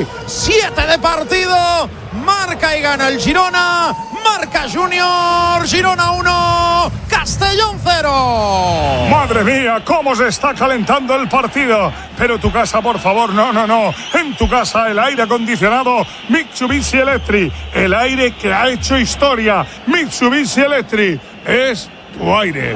Eletri. 7 de partido. Marca y gana el Girona. Marca Junior. Girona 1, Castellón 0. Madre mía, cómo se está calentando el partido. Pero tu casa, por favor, no. En tu casa el aire acondicionado Mitsubishi Electric. El aire que ha hecho historia. Mitsubishi Electric es tu aire.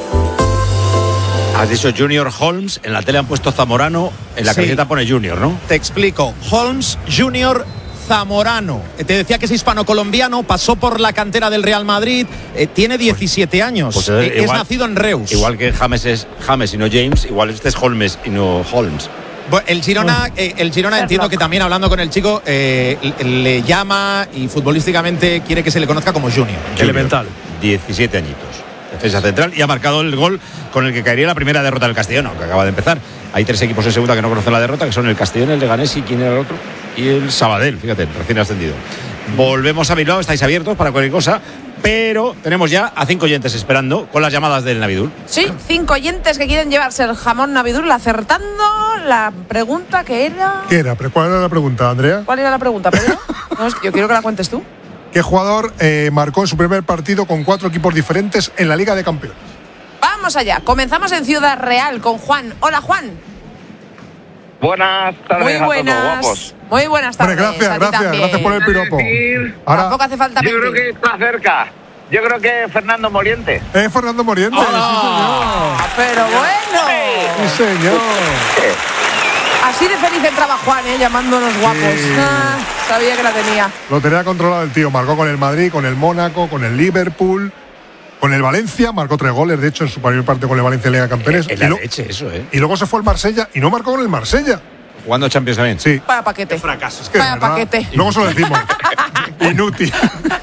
Has dicho Junior Holmes, en la tele han puesto Zamorano, en la camiseta pone Junior, ¿no? Te explico. Holmes Junior Zamorano. Te decía que es hispano-colombiano, pasó por la cantera del Real Madrid, tiene 17 años, pues es igual, nacido en Reus. Igual que James es James y no James, igual este es Holmes y no Holmes. Bueno, el Girona entiendo que también hablando con el chico le llama y futbolísticamente quiere que se le conozca como Junior. Elemental. 17 añitos. Defensa central y ha marcado el gol con el que caería la primera derrota del Castellón, que acaba de empezar. Hay 3 equipos en segunda que no conocen la derrota, que son el Castellón, el Leganés y ¿quién era el otro? Y el Sabadell, fíjate, recién ascendido. Volvemos a Bilbao, estáis abiertos para cualquier cosa, pero tenemos ya a 5 oyentes esperando con las llamadas del Navidul. Sí, 5 oyentes que quieren llevarse el jamón Navidul, acertando la pregunta que era... ¿Qué era? ¿Cuál era la pregunta, Andrea? ¿Cuál era la pregunta, Pedro? No, es que yo quiero que la cuentes tú. ¿Qué jugador marcó en su primer partido con 4 equipos diferentes en la Liga de Campeones? Vamos allá, comenzamos en Ciudad Real con Juan. Hola, Juan. Buenas tardes. Muy buenas. A todos, guapos. Muy buenas tardes. Gracias por el piropo. Ahora, tampoco hace falta yo mentir. creo que está cerca. Yo creo que Fernando Moriente. Fernando Moriente. ¡Hola! Pero bueno. Sí, señor. Así de feliz entraba Juan, llamándonos guapos. Sí. Sabía que la tenía. Lo tenía controlado el tío. Marcó con el Madrid, con el Mónaco, con el Liverpool, con el Valencia. Marcó 3 goles, de hecho, en su primer parte con el Valencia en Liga de Campeones. Es la leche eso, Y luego se fue al Marsella y no marcó con el Marsella. Jugando Champions también. Sí. Vaya paquete. Qué fracaso. Es que vaya paquete. Y luego se lo decimos. Inútil.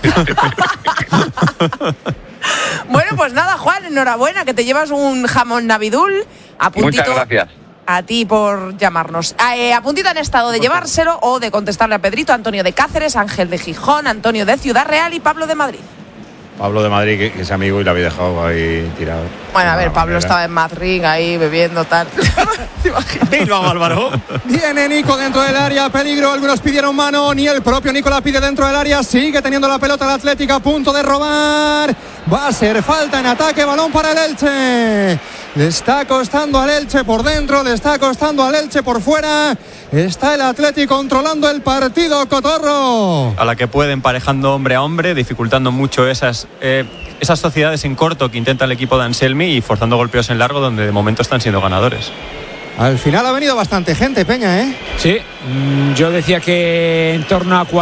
Bueno, pues nada, Juan, enhorabuena, que te llevas un jamón Navidul. A puntito. Muchas gracias. A ti por llamarnos. A puntito han estado de llevárselo o de contestarle a Pedrito, Antonio de Cáceres, Ángel de Gijón, Antonio de Ciudad Real y Pablo de Madrid. Pablo de Madrid, que es amigo y lo había dejado ahí tirado. Bueno, a ver, Pablo estaba en Madrid ahí bebiendo tal. Bilbao, Álvaro. Viene Nico dentro del área, peligro, algunos pidieron mano, ni el propio Nico la pide dentro del área, sigue teniendo la pelota el Atlético a punto de robar. Va a ser falta en ataque, balón para el Elche. Le está costando al Elche por dentro, le está costando al Elche por fuera. Está el Atlético controlando el partido, Cotorro. A la que puede, emparejando hombre a hombre, dificultando mucho esas sociedades en corto que intenta el equipo de Anselmi y forzando golpeos en largo donde de momento están siendo ganadores. Al final ha venido bastante gente, Peña, ¿eh? Sí, yo decía que en torno a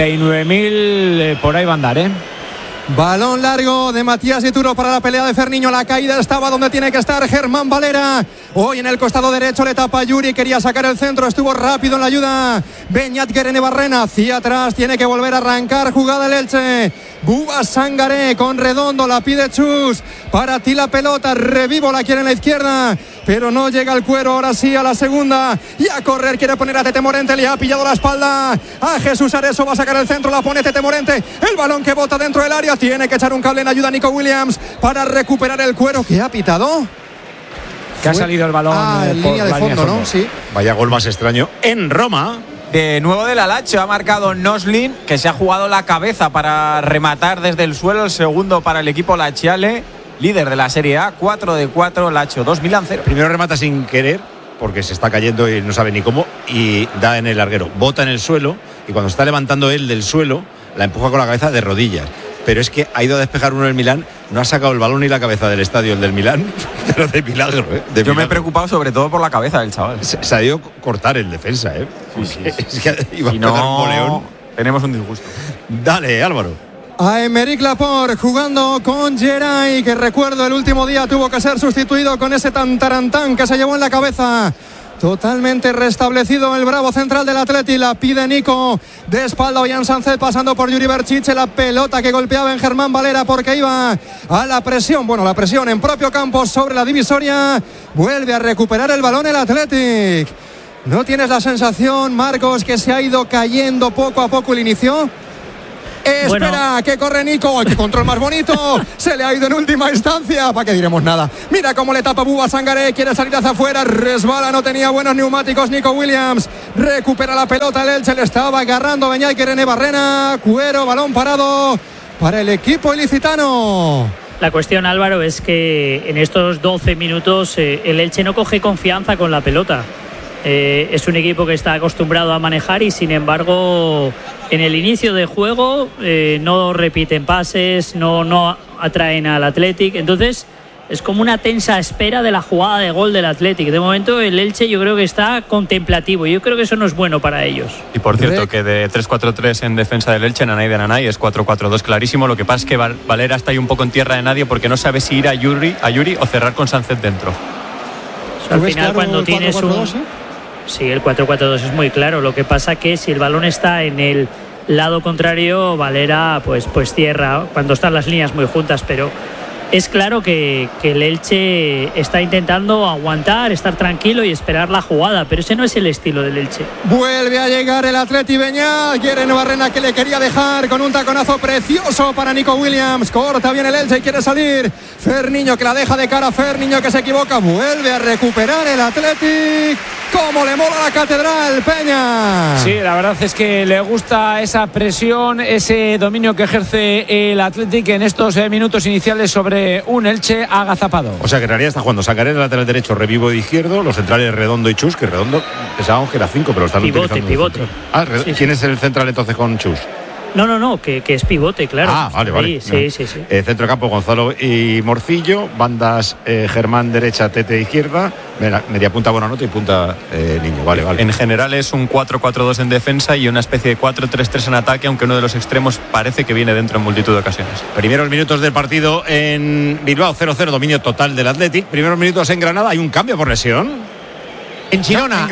49.000 por ahí va a andar, ¿eh? Balón largo de Matías Dituro para la pelea de Ferniño. La caída estaba donde tiene que estar Germán Valera. Hoy en el costado derecho le tapa Yuri. Quería sacar el centro. Estuvo rápido en la ayuda Beñat Guerene Barrena. Hacia atrás. Tiene que volver a arrancar. Jugada el Elche. Buba Sangaré con Redondo. La pide Chus. Para ti la pelota. Revivo la quiere en la izquierda. Pero no llega el cuero. Ahora sí a la segunda. Y a correr. Quiere poner a Tete Morente. Le ha pillado la espalda a Jesús Areso. Va a sacar el centro. La pone Tete Morente. El balón que bota dentro del área. Tiene que echar un cable en ayuda a Nico Williams para recuperar el cuero. ¿Qué ha pitado? Que ha salido el balón en línea de fondo, ¿no? Sí. Vaya gol más extraño en Roma. De nuevo del Alacho ha marcado Noslin, que se ha jugado la cabeza para rematar desde el suelo. El segundo para el equipo Lachiale, líder de la Serie A, 4 de 4, Lacho 2, Milan 0. Primero remata sin querer, porque se está cayendo y no sabe ni cómo, y da en el larguero. Bota en el suelo, y cuando está levantando él del suelo, la empuja con la cabeza de rodillas. Pero es que ha ido a despejar uno del Milán, no ha sacado el balón ni la cabeza del estadio el del Milán, pero de milagro, ¿eh? De Yo milagro. me he preocupado sobre todo por la cabeza del chaval. Se ha ido a cortar el defensa, ¿eh? Sí. Es que iba Si a pegar un no, boleón. tenemos un disgusto. Dale, Álvaro. A Emeric Laporte jugando con Geray, que recuerdo el último día tuvo que ser sustituido con ese tantarantán que se llevó en la cabeza. Totalmente restablecido el bravo central del Atleti. La pide Nico de espalda. Ollán Sánchez pasando por Yuri Berchiche. La pelota que golpeaba en Germán Valera porque iba a la presión. Bueno, la presión en propio campo sobre la divisoria. Vuelve a recuperar el balón el Athletic. ¿No tienes la sensación, Marcos, que se ha ido cayendo poco a poco el inicio? Espera, que corre Nico. ¡Qué control más bonito! Se le ha ido en última instancia. ¿Para qué diremos nada? Mira cómo le tapa Bouba Sangaré. Quiere salir hacia afuera. Resbala, no tenía buenos neumáticos Nico Williams. Recupera la pelota el Elche. Le estaba agarrando Beñat y René Barrena. Cuero, balón parado para el equipo ilicitano. La cuestión, Álvaro, es que en estos 12 minutos el Elche no coge confianza con la pelota. Es un equipo que está acostumbrado a manejar y, sin embargo, en el inicio de juego no repiten pases, no atraen al Athletic. Entonces es como una tensa espera de la jugada de gol del Athletic. De momento el Elche yo creo que está contemplativo. Yo creo que eso no es bueno para ellos. Y por cierto, que de 3-4-3 en defensa del Elche, Nanay de Nanay, es 4-4-2 clarísimo. Lo que pasa es que Valera está ahí un poco en tierra de nadie porque no sabe si ir a Yuri o cerrar con Sánchez dentro. Al final, cuando tienes Sí, el 4-4-2 es muy claro. Lo que pasa que si el balón está en el lado contrario, Valera pues cierra cuando están las líneas muy juntas, pero es claro que el Elche está intentando aguantar, estar tranquilo y esperar la jugada, pero ese no es el estilo del Elche. Vuelve a llegar el Atleti Beñat. Quiere Barrena, que le quería dejar con un taconazo precioso para Nico Williams. Corta bien el Elche y quiere salir. Ferniño, que la deja de cara. Ferniño, que se equivoca. Vuelve a recuperar el Athletic. ¡Cómo le mola la catedral, Peña! Sí, la verdad es que le gusta esa presión, ese dominio que ejerce el Athletic en estos minutos iniciales sobre un Elche agazapado. O sea que en realidad está jugando Sangaré, el lateral derecho, Revivo de izquierdo, los centrales Redondo y Chus, que Redondo pensábamos que era 5, pero están utilizando pivote. Sí. ¿Quién es el central entonces con Chus? No, que es pivote, claro. Vale. Sí. Centro de campo, Gonzalo y Morcillo. Bandas, Germán derecha, Tete izquierda. Media punta Buenanote y punta Niño. Vale. En general es un 4-4-2 en defensa y una especie de 4-3-3 en ataque, aunque uno de los extremos parece que viene dentro en multitud de ocasiones. Primeros minutos del partido en Bilbao, 0-0, dominio total del Athletic. Primeros minutos en Granada, hay un cambio por lesión. En Girona,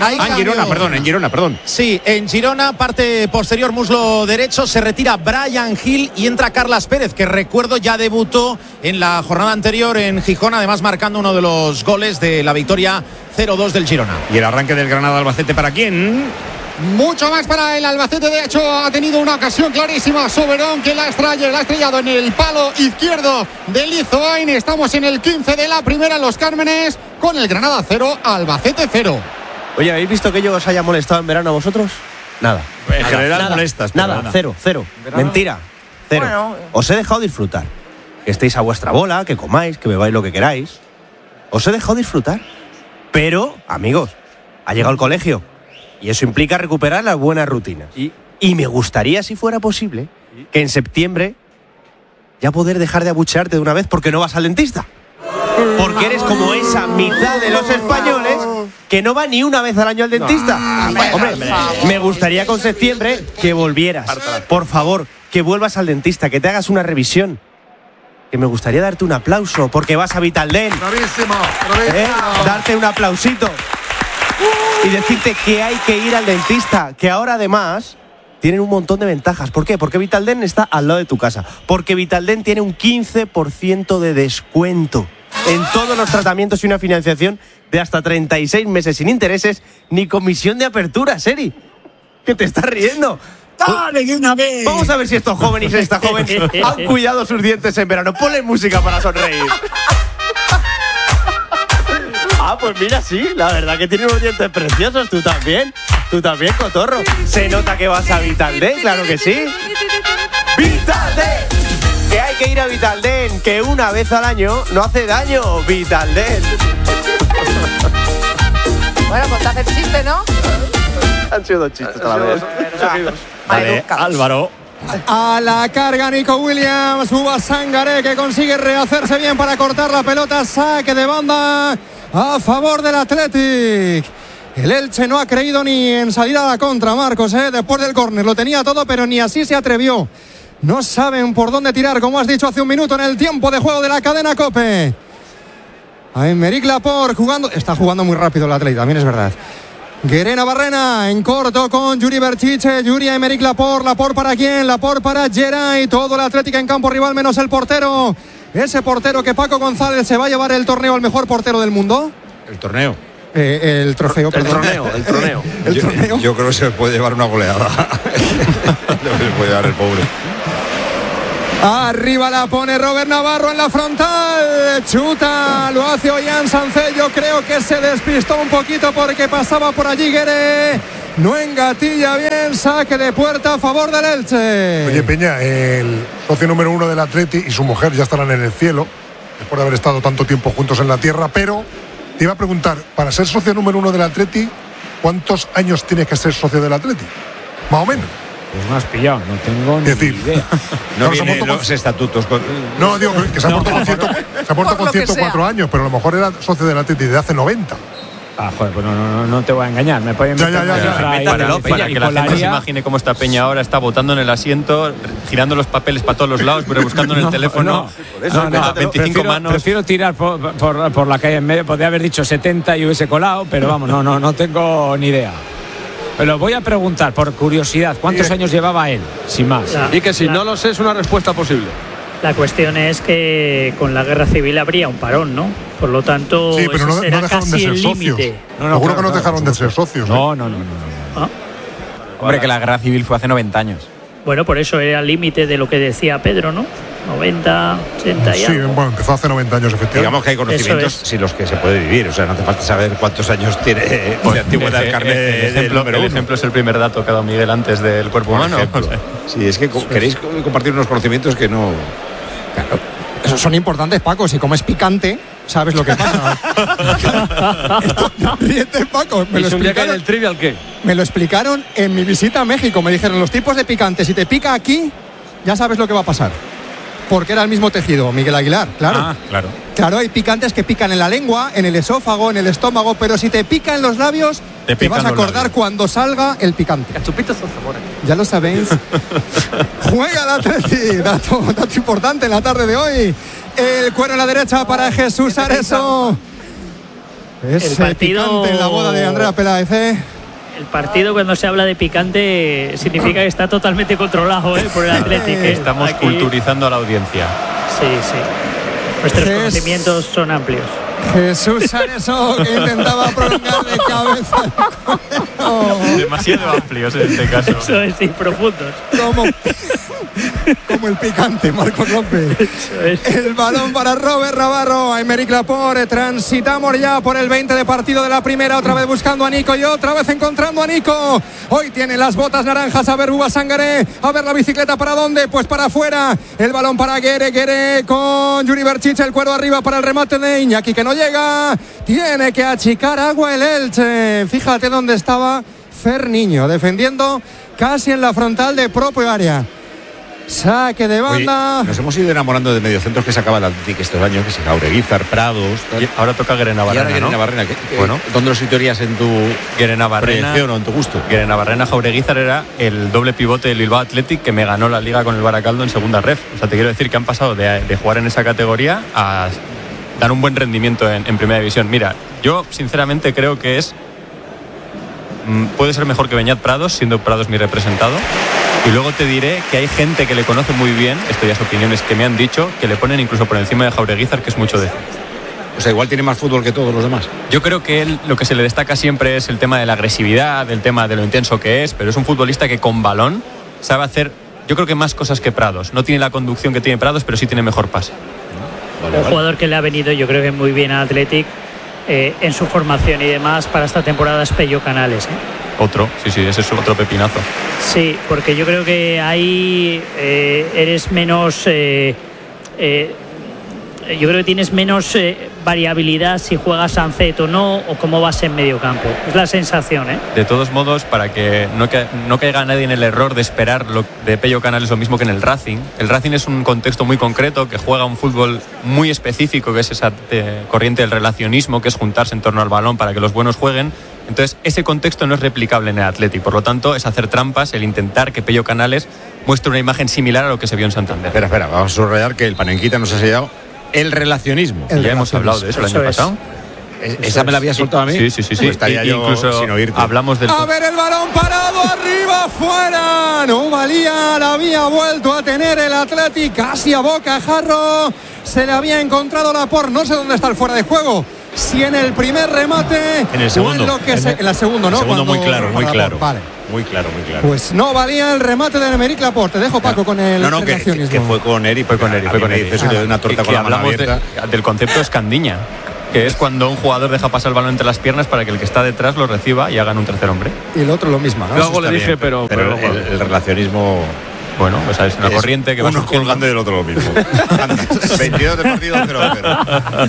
en Girona, perdón. Sí, en Girona, parte posterior, muslo derecho, se retira Brian Hill y entra Carlas Pérez, que recuerdo ya debutó en la jornada anterior en Gijón, además marcando uno de los goles de la victoria 0-2 del Girona. ¿Y el arranque del Granada-Albacete para quién? Mucho más para el Albacete. De hecho, ha tenido una ocasión clarísima Soberón, que la ha estrellado en el palo izquierdo de Lizoain. Estamos en el 15 de la primera en Los Cármenes, con el Granada 0, Albacete 0. Oye, ¿habéis visto que yo os haya molestado en verano a vosotros? Nada. En general molestas. Nada, cero. Mentira, cero. Bueno. Os he dejado disfrutar. Que estéis a vuestra bola, que comáis, que bebáis lo que queráis. Os he dejado disfrutar. Pero, amigos, ha llegado el colegio. Y eso implica recuperar las buenas rutinas. Y me gustaría, si fuera posible, que en septiembre ya poder dejar de abuchearte de una vez porque no vas al dentista. Porque eres como esa mitad de los españoles que no va ni una vez al año al dentista. Hombre, me gustaría con septiembre que volvieras. Por favor, que vuelvas al dentista, que te hagas una revisión. Que me gustaría darte un aplauso porque vas a Vitaldent. Bravísimo. Darte un aplausito. Y decirte que hay que ir al dentista, que ahora además tienen un montón de ventajas. ¿Por qué? Porque Vitaldent está al lado de tu casa. Porque Vitaldent tiene un 15% de descuento en todos los tratamientos y una financiación de hasta 36 meses sin intereses ni comisión de apertura, Seri. ¿Qué te estás riendo? ¡Dale de una vez! Vamos a ver si estos jóvenes y esta joven han cuidado sus dientes en verano. Ponle música para sonreír. Ah, pues mira, sí, la verdad que tiene unos dientes preciosos. Tú también, cotorro. Se nota que vas a Vitaldent, claro que sí. ¡Vitaldent! Que hay que ir a Vitaldent, que una vez al año no hace daño. Vitaldent. Bueno, pues te hace el chiste, ¿no? Han sido dos chistes a la vez. Vale, Álvaro. A la carga Nico Williams. Bouba Sangaré, que consigue rehacerse bien para cortar la pelota. Saque de banda a favor del Athletic. El Elche no ha creído ni en salir a la contra, Marcos, después del córner. Lo tenía todo, pero ni así se atrevió. No saben por dónde tirar, como has dicho hace un minuto en el tiempo de juego de la cadena COPE. A Aymeric Laporte jugando. Está jugando muy rápido el Athletic, también es verdad. Guerena Barrena en corto con Yuri Berchiche. Yuri a Aymeric Laporte. Laporte para quién? Laporte para Geray. Todo el Athletic en campo rival menos el portero. Ese portero que Paco González se va a llevar el torneo al mejor portero del mundo. El torneo. El trofeo, perdón. El torneo. Yo creo que se puede llevar una goleada. No se puede llevar el pobre. Arriba la pone Robert Navarro en la frontal. Chuta, lo hace Ollán Sánchez. Yo creo que se despistó un poquito porque pasaba por allí Gueré. No engatilla bien, saque de puerta a favor del Elche. Oye, Peña, el socio número 1 del Atleti y su mujer ya estarán en el cielo, después de haber estado tanto tiempo juntos en la tierra, pero te iba a preguntar, para ser socio número 1 del Atleti, ¿cuántos años tienes que ser socio del Atleti? Más o menos. Pues me has pillado, no tengo ni idea. No viene los estatutos. No, digo que se ha puesto con 104 años, pero a lo mejor era socio del Atleti de hace 90. Ah, joder, pues no te voy a engañar. Me pueden meter para que la gente se imagine cómo está Peña ahora, está botando en el asiento, girando los papeles para todos los lados, pero buscando en el teléfono. No, 25 manos. Prefiero tirar por la calle en medio. Podría haber dicho 70 y hubiese colado, pero vamos, no tengo ni idea. Pero voy a preguntar, por curiosidad, ¿cuántos años llevaba él? Sin más. Y que si no lo sé, es una respuesta posible. La cuestión es que con la guerra civil habría un parón, ¿no? Por lo tanto, sí, pero no será dejaron casi de ser el socios. límite. Seguro que no dejaron de ser socios. No. Hombre, que la guerra civil fue hace 90 años. Bueno, por eso era el límite de lo que decía Pedro, ¿no? 90, 80 y Sí, algo. bueno, empezó hace 90 años, efectivamente. Digamos que hay conocimientos sin los que se puede vivir. O sea, no hace falta saber cuántos años tiene de antigüedad el carnet. El ejemplo es el primer dato que ha dado Miguel antes del cuerpo humano. Sí, es que queréis compartir unos conocimientos que no. Claro. Esos son importantes, Paco. Si comes picante, sabes lo que pasa. Ríete, Paco. ¿Y un día que hay el trivial qué? Me lo explicaron en mi visita a México. Me dijeron los tipos de picante. Si te pica aquí, ya sabes lo que va a pasar. Porque era el mismo tejido, Miguel Aguilar, claro. Ah, claro. Claro, hay picantes que pican en la lengua, en el esófago, en el estómago, pero si te pica en los labios, te vas a acordar cuando salga el picante. Cachupitos o sabores. Ya lo sabéis. Juega el Atleti, dato importante en la tarde de hoy. El cuero en la derecha para Jesús Areso. Ese picante en la boda de Andrea Peláez, El partido, cuando se habla de picante, significa que está totalmente controlado por el Atlético. Estamos culturizando a la audiencia. Sí. Nuestros conocimientos son amplios. Jesús Areso, que intentaba prolongar de cabeza. Demasiado amplios en este caso. Eso es, sí, profundos. Como el picante, Marcos López. El balón para Robert Navarro. Aymeric Laporte. Transitamos ya por el 20 de partido de la primera. Otra vez buscando a Nico y otra vez encontrando a Nico. Hoy tiene las botas naranjas. A ver, Buba Sangaré. A ver la bicicleta para dónde. Pues para afuera. El balón para Gueré con Yuri Berchiche. El cuero arriba para el remate de Iñaki, que no llega. Tiene que achicar agua el Elche. Fíjate dónde estaba Ferniño, defendiendo casi en la frontal de propio área. Saque de banda. Oye, nos hemos ido enamorando de mediocentros que sacaba el Atlético estos años, que se Jaureguizar, Prados. Y ahora toca Guerena-Barrena. Y ahora Guerena-Barrena. Bueno, ¿dónde lo situarías en tu Guerena-Barrena o en tu gusto? Guerena-Barrena-Jaureguizar era el doble pivote del Bilbao Athletic que me ganó la liga con el Baracaldo en segunda ref. O sea, te quiero decir que han pasado de jugar en esa categoría a dar un buen rendimiento en primera división. Mira, yo sinceramente creo que puede ser mejor que Beñat Prados, siendo Prados mi representado. Y luego te diré que hay gente que le conoce muy bien, esto ya es opiniones que me han dicho, que le ponen incluso por encima de Jaureguizar, que es mucho decir. O sea, igual tiene más fútbol que todos los demás. Yo creo que él lo que se le destaca siempre es el tema de la agresividad, el tema de lo intenso que es, pero es un futbolista que con balón sabe hacer, yo creo que más cosas que Prados. No tiene la conducción que tiene Prados, pero sí tiene mejor pase. Un jugador que le ha venido, yo creo que muy bien a Athletic en su formación y demás para esta temporada es Pello Canales. Otro, sí, ese es otro pepinazo. Sí, porque yo creo que ahí eres menos... yo creo que tienes menos variabilidad si juegas Sancet o no, o cómo vas en medio campo. Es la sensación, De todos modos, para que no caiga nadie en el error de esperar lo de Pello Canales lo mismo que en el Racing. El Racing es un contexto muy concreto, que juega un fútbol muy específico, que es esa corriente del relacionismo, que es juntarse en torno al balón para que los buenos jueguen. Entonces, ese contexto no es replicable en el Athletic. Por lo tanto, es hacer trampas el intentar que Pello Canales muestre una imagen similar a lo que se vio en Santander. Espera, vamos a subrayar que el Panenquita nos ha sellado el relacionismo. Ya hemos hablado de eso el año pasado. ¿Esa me la había soltado a mí? Sí. Pues estaría yo incluso sin oírte. Hablamos del... A ver el balón parado arriba, fuera. No valía, la había vuelto a tener el Athletic casi a bocajarro. Se le había encontrado Laporte. No sé dónde está el fuera de juego. Si en el primer remate en el segundo. en la segunda, ¿no? El segundo muy claro. Vale. Muy claro, muy claro. Pues no valía el remate de Aymeric Laporte. Te dejo, Paco, con el relacionismo. Que fue con Eri. Fue con Eri. Eso le dio una torta con la mano abierta. Del concepto escandiña, que es cuando un jugador deja pasar el balón entre las piernas para que el que está detrás lo reciba y hagan un tercer hombre. Y el otro lo mismo, ¿no? Luego le dije, pero el relacionismo... Bueno, pues es una corriente que va uno colgando y del otro lo mismo. 22 de partido, 0-0.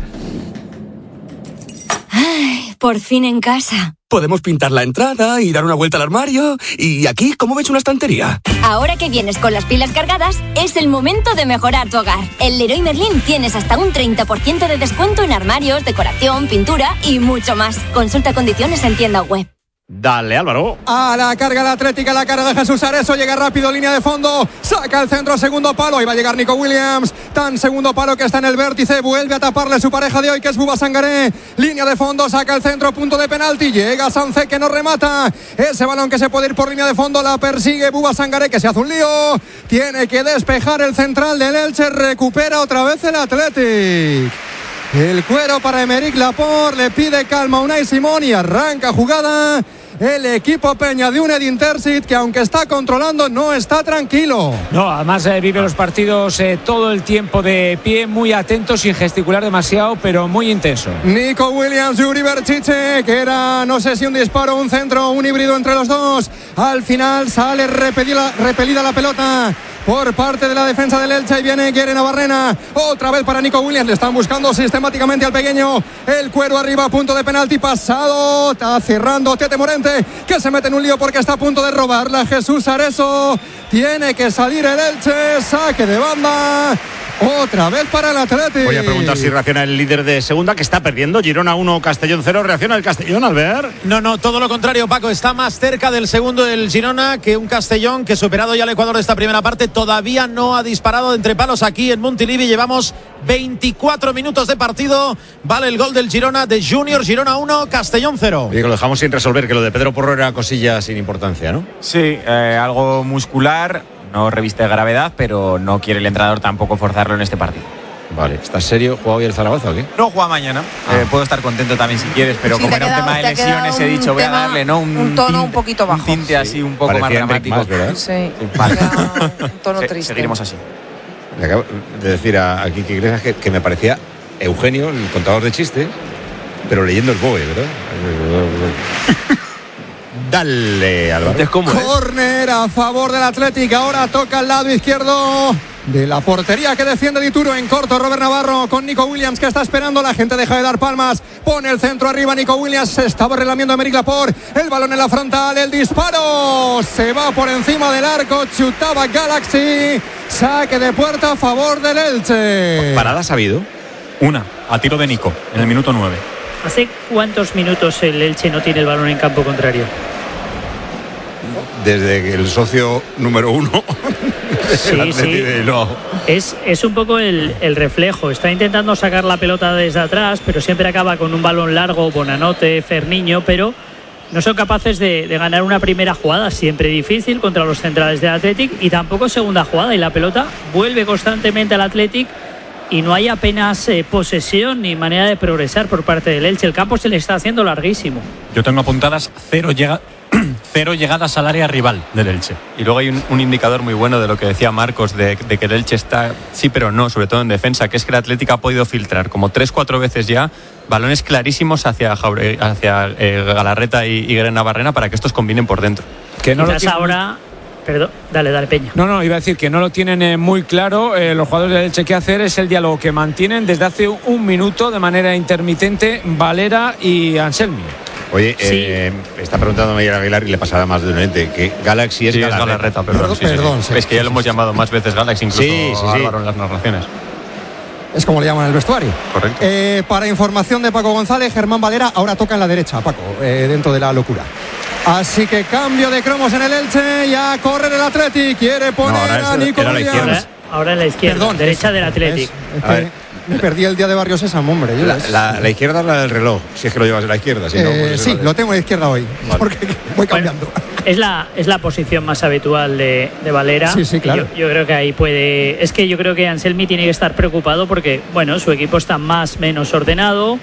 Ay, por fin en casa. Podemos pintar la entrada y dar una vuelta al armario. Y aquí, ¿cómo ves una estantería? Ahora que vienes con las pilas cargadas, es el momento de mejorar tu hogar. En Leroy Merlin tienes hasta un 30% de descuento en armarios, decoración, pintura y mucho más. Consulta condiciones en tienda web. Dale, Álvaro. A la carga la Atlética, la cara de Jesús Areso, llega rápido, línea de fondo, saca el centro, segundo palo, ahí va a llegar Nico Williams, tan segundo palo que está en el vértice, vuelve a taparle su pareja de hoy, que es Bouba Sangaré, línea de fondo, saca el centro, punto de penalti, llega Sanzé, que no remata, ese balón que se puede ir por línea de fondo, la persigue Bouba Sangaré, que se hace un lío, tiene que despejar el central del Elche, recupera otra vez el Athletic. El cuero para Aymeric Laporte, le pide calma a Unai Simón y arranca jugada el equipo Peña de Uned Intersit, que aunque está controlando no está tranquilo. No, además vive los partidos todo el tiempo de pie, muy atento, sin gesticular demasiado, pero muy intenso. Nico Williams, Yuri Berchiche, que era no sé si un disparo, un centro, un híbrido entre los dos. Al final sale repelida la pelota por parte de la defensa del Elche y viene Guere Navarrena, otra vez para Nico Williams, le están buscando sistemáticamente al pequeño, el cuero arriba, punto de penalti, pasado, está cerrando Tete Morente, que se mete en un lío porque está a punto de robarla Jesús Areso, tiene que salir el Elche, saque de banda, otra vez para el Athletic. Voy a preguntar si reacciona el líder de segunda, que está perdiendo, Girona 1, Castellón 0, ¿reacciona el Castellón, Albert? No, todo lo contrario, Paco, está más cerca del segundo del Girona que un Castellón que, superado ya el Ecuador de esta primera parte, todavía no ha disparado entre palos aquí en Montilivi. Llevamos 24 minutos de partido, vale el gol del Girona de Junior, Girona 1, Castellón 0. Oye, que lo dejamos sin resolver, que lo de Pedro Porro era cosilla sin importancia, ¿no? Sí, algo muscular, no reviste de gravedad, pero no quiere el entrenador tampoco forzarlo en este partido. Vale, ¿estás serio? ¿Juega hoy el Zaragoza o qué? No juega mañana. Puedo estar contento también si quieres, pero sí, como era un tema de lesiones, he dicho, voy a darle, ¿no? Un tono un poquito bajo. Un tinte así un poco más dramático. Más, ¿verdad? Sí, vale. Un tono triste. Seguiremos así. Le acabo de decir a Kiki Iglesias que me parecía Eugenio, el contador de chistes, pero leyendo el BOE, ¿verdad? Dale, Álvaro. Córner a favor del Athletic, ahora toca al lado izquierdo de la portería que defiende Dituro en corto. Robert Navarro con Nico Williams, que está esperando. La gente deja de dar palmas, pone el centro arriba. Nico Williams se estaba relamiendo a Aymeric Laporte, el balón en la frontal, el disparo se va por encima del arco, chutaba Galaxy, saque de puerta a favor del Elche. ¿Paradas ha habido? Una, a tiro de Nico, en el minuto 9. ¿Hace cuántos minutos el Elche no tiene el balón en campo contrario? Desde que el socio número 1 sí. Es un poco el reflejo. Está intentando sacar la pelota desde atrás, pero siempre acaba con un balón largo, Bonanote, Ferniño, pero no son capaces de ganar una primera jugada, siempre difícil contra los centrales del Athletic, y tampoco segunda jugada, y la pelota vuelve constantemente al Athletic y no hay apenas posesión ni manera de progresar por parte del Elche. El campo se le está haciendo larguísimo. Yo tengo apuntadas cero llegadas al área rival del Elche. Y luego hay un indicador muy bueno de lo que decía Marcos, de que el Elche está, sí pero no, sobre todo en defensa, que es que el Atlético ha podido filtrar como 3-4 veces ya balones clarísimos hacia Galarreta y Guere Navarrena para que estos combinen por dentro. Que no quizás ahora... Perdón, dale, Peña. No, iba a decir que no lo tienen muy claro los jugadores del Elche. ¿Qué hacer? Es el diálogo que mantienen desde hace un minuto de manera intermitente Valera y Anselmi. Oye, está preguntando Miguel Aguilar, y le pasará más de un ente, que Galaxy es Galarreta. Perdón. Es que ya lo hemos llamado más veces Galaxy, incluso Álvaro en las narraciones. Es como le llaman el vestuario. Correcto. Para información de Paco González, Germán Valera ahora toca en la derecha, Paco, dentro de la locura. Así que cambio de cromos en el Elche, ya corre el Athletic, quiere poner a Nico Williams. Ahora en la izquierda, perdón, derecha del Athletic. Me perdí el día de Barrio Sésamo, hombre. La izquierda es la del reloj, si es que lo llevas en la izquierda. Si no, pues sí, lo tengo en la izquierda hoy, vale. Porque voy cambiando. Es la posición más habitual de Valera. Sí, claro. Yo creo que ahí puede... Es que yo creo que Anselmi tiene que estar preocupado porque, bueno, su equipo está más o menos ordenado.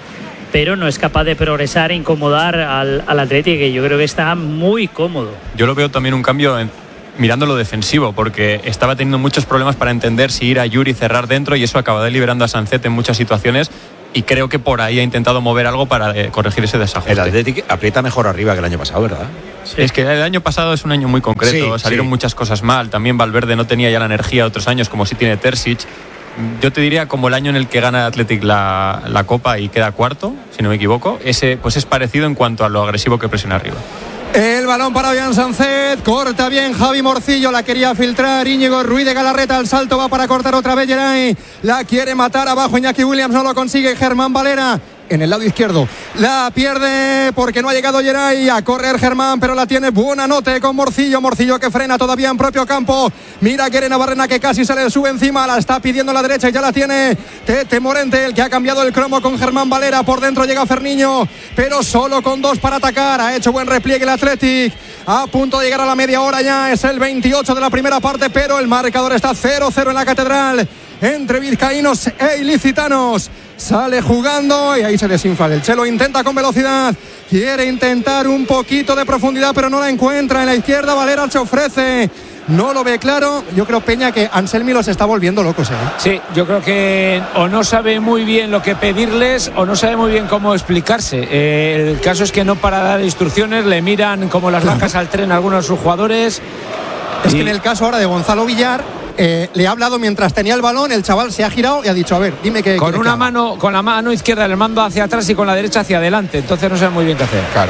pero no es capaz de progresar e incomodar al Athletic, que yo creo que está muy cómodo. Yo lo veo también un cambio mirando lo defensivo, porque estaba teniendo muchos problemas para entender si ir a Yuri y cerrar dentro, y eso acaba liberando a Sancet en muchas situaciones, y creo que por ahí ha intentado mover algo para corregir ese desajuste. El Athletic aprieta mejor arriba que el año pasado, ¿verdad? Sí. Es que el año pasado es un año muy concreto, salieron muchas cosas mal, también Valverde no tenía ya la energía de otros años como sí tiene Terzic. Yo te diría como el año en el que gana el Athletic la Copa y queda cuarto, si no me equivoco, ese pues es parecido en cuanto a lo agresivo que presiona arriba. El balón para Ollán Sancet, corta bien Javi Morcillo, la quería filtrar Íñigo Ruiz de Galarreta, al salto va para cortar otra vez Geray, la quiere matar abajo Iñaki Williams, no lo consigue Germán Valera. En el lado izquierdo la pierde porque no ha llegado Geray a correr Germán, pero la tiene Buonanotte con Morcillo que frena todavía en propio campo. Mira que Navarrena que casi se le sube encima, la está pidiendo a la derecha y ya la tiene Tete Morente, el que ha cambiado el cromo con Germán Valera. Por dentro llega Ferniño, pero solo con 2 para atacar. Ha hecho buen repliegue el Athletic, a punto de llegar a la media hora ya, es el 28 de la primera parte, pero el marcador está 0-0 en la Catedral entre vizcaínos e ilicitanos. Sale jugando y ahí se desinfla el Chelo, intenta con velocidad, quiere intentar un poquito de profundidad pero no la encuentra. En la izquierda Valera se ofrece, no lo ve claro. Yo creo, Peña, que Anselmi los está volviendo locos, ¿eh? Sí, yo creo que o no sabe muy bien lo que pedirles o no sabe muy bien cómo explicarse. El caso es que no para dar instrucciones, le miran como las vacas al tren a algunos de sus jugadores. Es que en el caso ahora de Gonzalo Villar, le ha hablado mientras tenía el balón, el chaval se ha girado y ha dicho, a ver, dime qué. Con una mano, con la mano izquierda le mando hacia atrás y con la derecha hacia adelante, entonces no sabe muy bien qué hacer. Claro.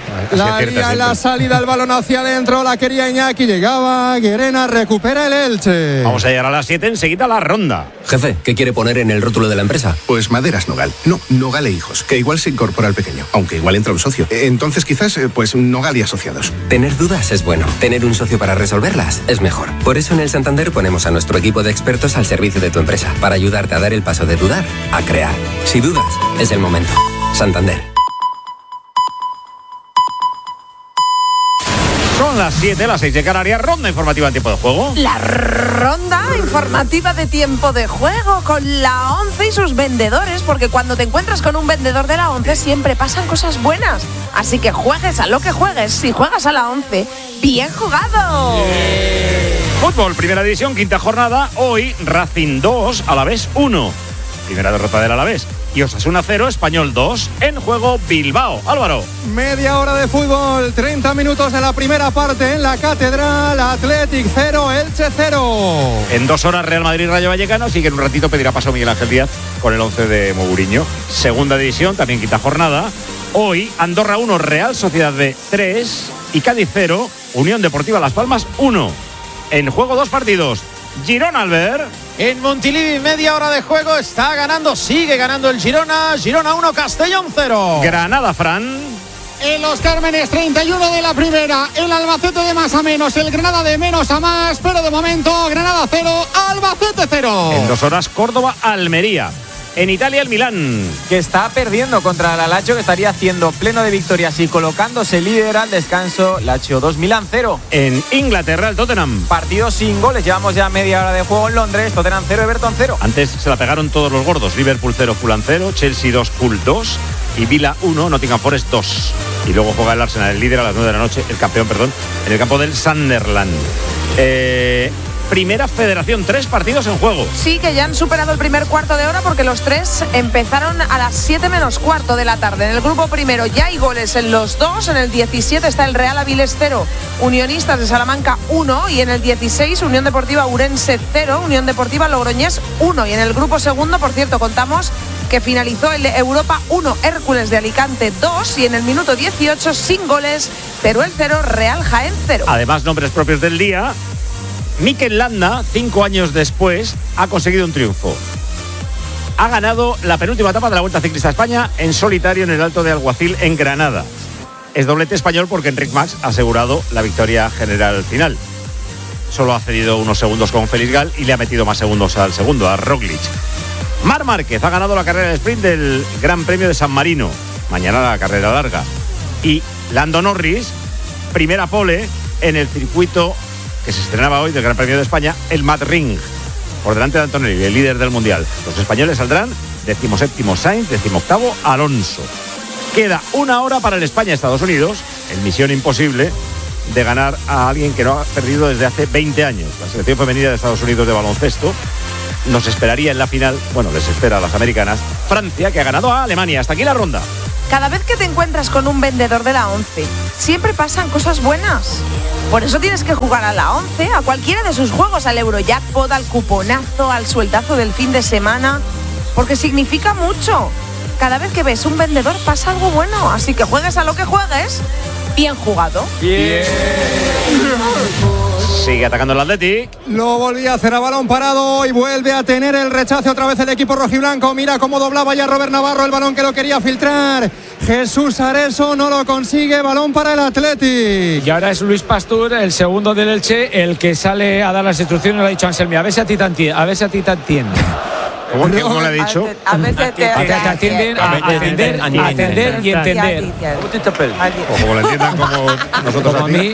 La salida, el balón hacia adentro, la quería Iñaki, llegaba Guerena, recupera el Elche. Vamos a llegar a las 7, enseguida la ronda. Jefe, ¿qué quiere poner en el rótulo de la empresa? Pues Maderas Nogal. No, Nogal e Hijos, que igual se incorpora al pequeño, aunque igual entra un socio. Entonces quizás, pues Nogal y Asociados. Tener dudas es bueno, tener un socio para resolverlas es mejor. Por eso en el Santander ponemos a nuestro equipo de expertos al servicio de tu empresa, para ayudarte a dar el paso de dudar a crear. Si dudas, es el momento. Santander. Son las 7, las 6 de Canarias, ronda informativa en tiempo de juego. La ronda informativa de tiempo de juego con la ONCE y sus vendedores, porque cuando te encuentras con un vendedor de la ONCE siempre pasan cosas buenas. Así que juegues a lo que juegues, si juegas a la ONCE, ¡bien jugado! Fútbol, primera división, quinta jornada. Hoy Racing 2, Alavés 1. Primera derrota del Alavés. Y Osasuna 0, Español 2. En juego Bilbao. Álvaro. Media hora de fútbol, 30 minutos de la primera parte en la Catedral. Athletic 0, Elche 0. En 2 horas Real Madrid, Rayo Vallecano. Así que en un ratito pedirá paso Miguel Ángel Díaz con el 11 de Mourinho. Segunda división, también quinta jornada. Hoy Andorra 1, Real Sociedad B 3 y Cádiz 0, Unión Deportiva Las Palmas 1. En juego 2 partidos. Girona, Albert. En Montilivi, media hora de juego, está ganando, sigue ganando el Girona. Girona 1, Castellón 0. Granada, Fran. En Los Cármenes, 31 de la primera. El Albacete de más a menos, el Granada de menos a más. Pero de momento, Granada 0, Albacete 0. En 2 horas, Córdoba, Almería. En Italia, el Milán, que está perdiendo contra el Lazio, que estaría haciendo pleno de victorias y colocándose líder al descanso. Lazio 2, Milán 0. En Inglaterra, el Tottenham. Partido sin goles, llevamos ya media hora de juego en Londres. Tottenham 0, Everton 0. Antes se la pegaron todos los gordos. Liverpool 0, Fulham 0, Chelsea 2, Hull 2 y Villa 1, Nottingham Forest 2. Y luego juega el Arsenal, el líder, a las 9 de la noche, el campeón, en el campo del Sunderland. Primera Federación, 3 partidos en juego. Sí, que ya han superado el primer cuarto de hora porque los 3 empezaron a las 7 menos cuarto de la tarde. En el grupo primero ya hay goles en los 2. En el 17 está el Real Avilés 0, Unionistas de Salamanca 1. Y en el 16 Unión Deportiva Ourense 0, Unión Deportiva Logroñés 1. Y en el grupo segundo, por cierto, contamos que finalizó el Europa 1, Hércules de Alicante 2. Y en el minuto 18, sin goles, Teruel 0, Real Jaén 0. Además, nombres propios del día. Mikel Landa, 5 años después, ha conseguido un triunfo. Ha ganado la penúltima etapa de la Vuelta Ciclista a España en solitario en el Alto de Alguacil, en Granada. Es doblete español porque Enric Mas ha asegurado la victoria general final. Solo ha cedido unos segundos con Félix Gal y le ha metido más segundos al segundo, a Roglic. Marc Márquez ha ganado la carrera de sprint del Gran Premio de San Marino. Mañana la carrera larga. Y Lando Norris, primera pole en el circuito que se estrenaba hoy del Gran Premio de España, el Mad Ring, por delante de Antonelli, el líder del Mundial. Los españoles saldrán 17º Sainz, 18º Alonso. Queda 1 hora para el España-Estados Unidos, en misión imposible de ganar a alguien que no ha perdido desde hace 20 años. La selección femenina de Estados Unidos de baloncesto nos esperaría en la final, bueno, les espera a las americanas, Francia, que ha ganado a Alemania. Hasta aquí la ronda. Cada vez que te encuentras con un vendedor de la 11, siempre pasan cosas buenas. Por eso tienes que jugar a la 11, a cualquiera de sus juegos, al Eurojackpot, al cuponazo, al sueldazo del fin de semana, porque significa mucho. Cada vez que ves un vendedor pasa algo bueno, así que juegues a lo que juegues, bien jugado. Bien. Sigue atacando el Athletic. Lo volvía a hacer a balón parado y vuelve a tener el rechace otra vez el equipo rojiblanco. Mira cómo doblaba ya Robert Navarro el balón que lo quería filtrar. Jesús Areso no lo consigue, balón para el Athletic. Y ahora es Luis Pastur, el segundo del Elche, el que sale a dar las instrucciones. Le ha dicho Anselmi, a ver si a ti te entiende. ¿Cómo le ha dicho? A veces te atienden a atender y entender. Como lo entiendan como nosotros como a mí.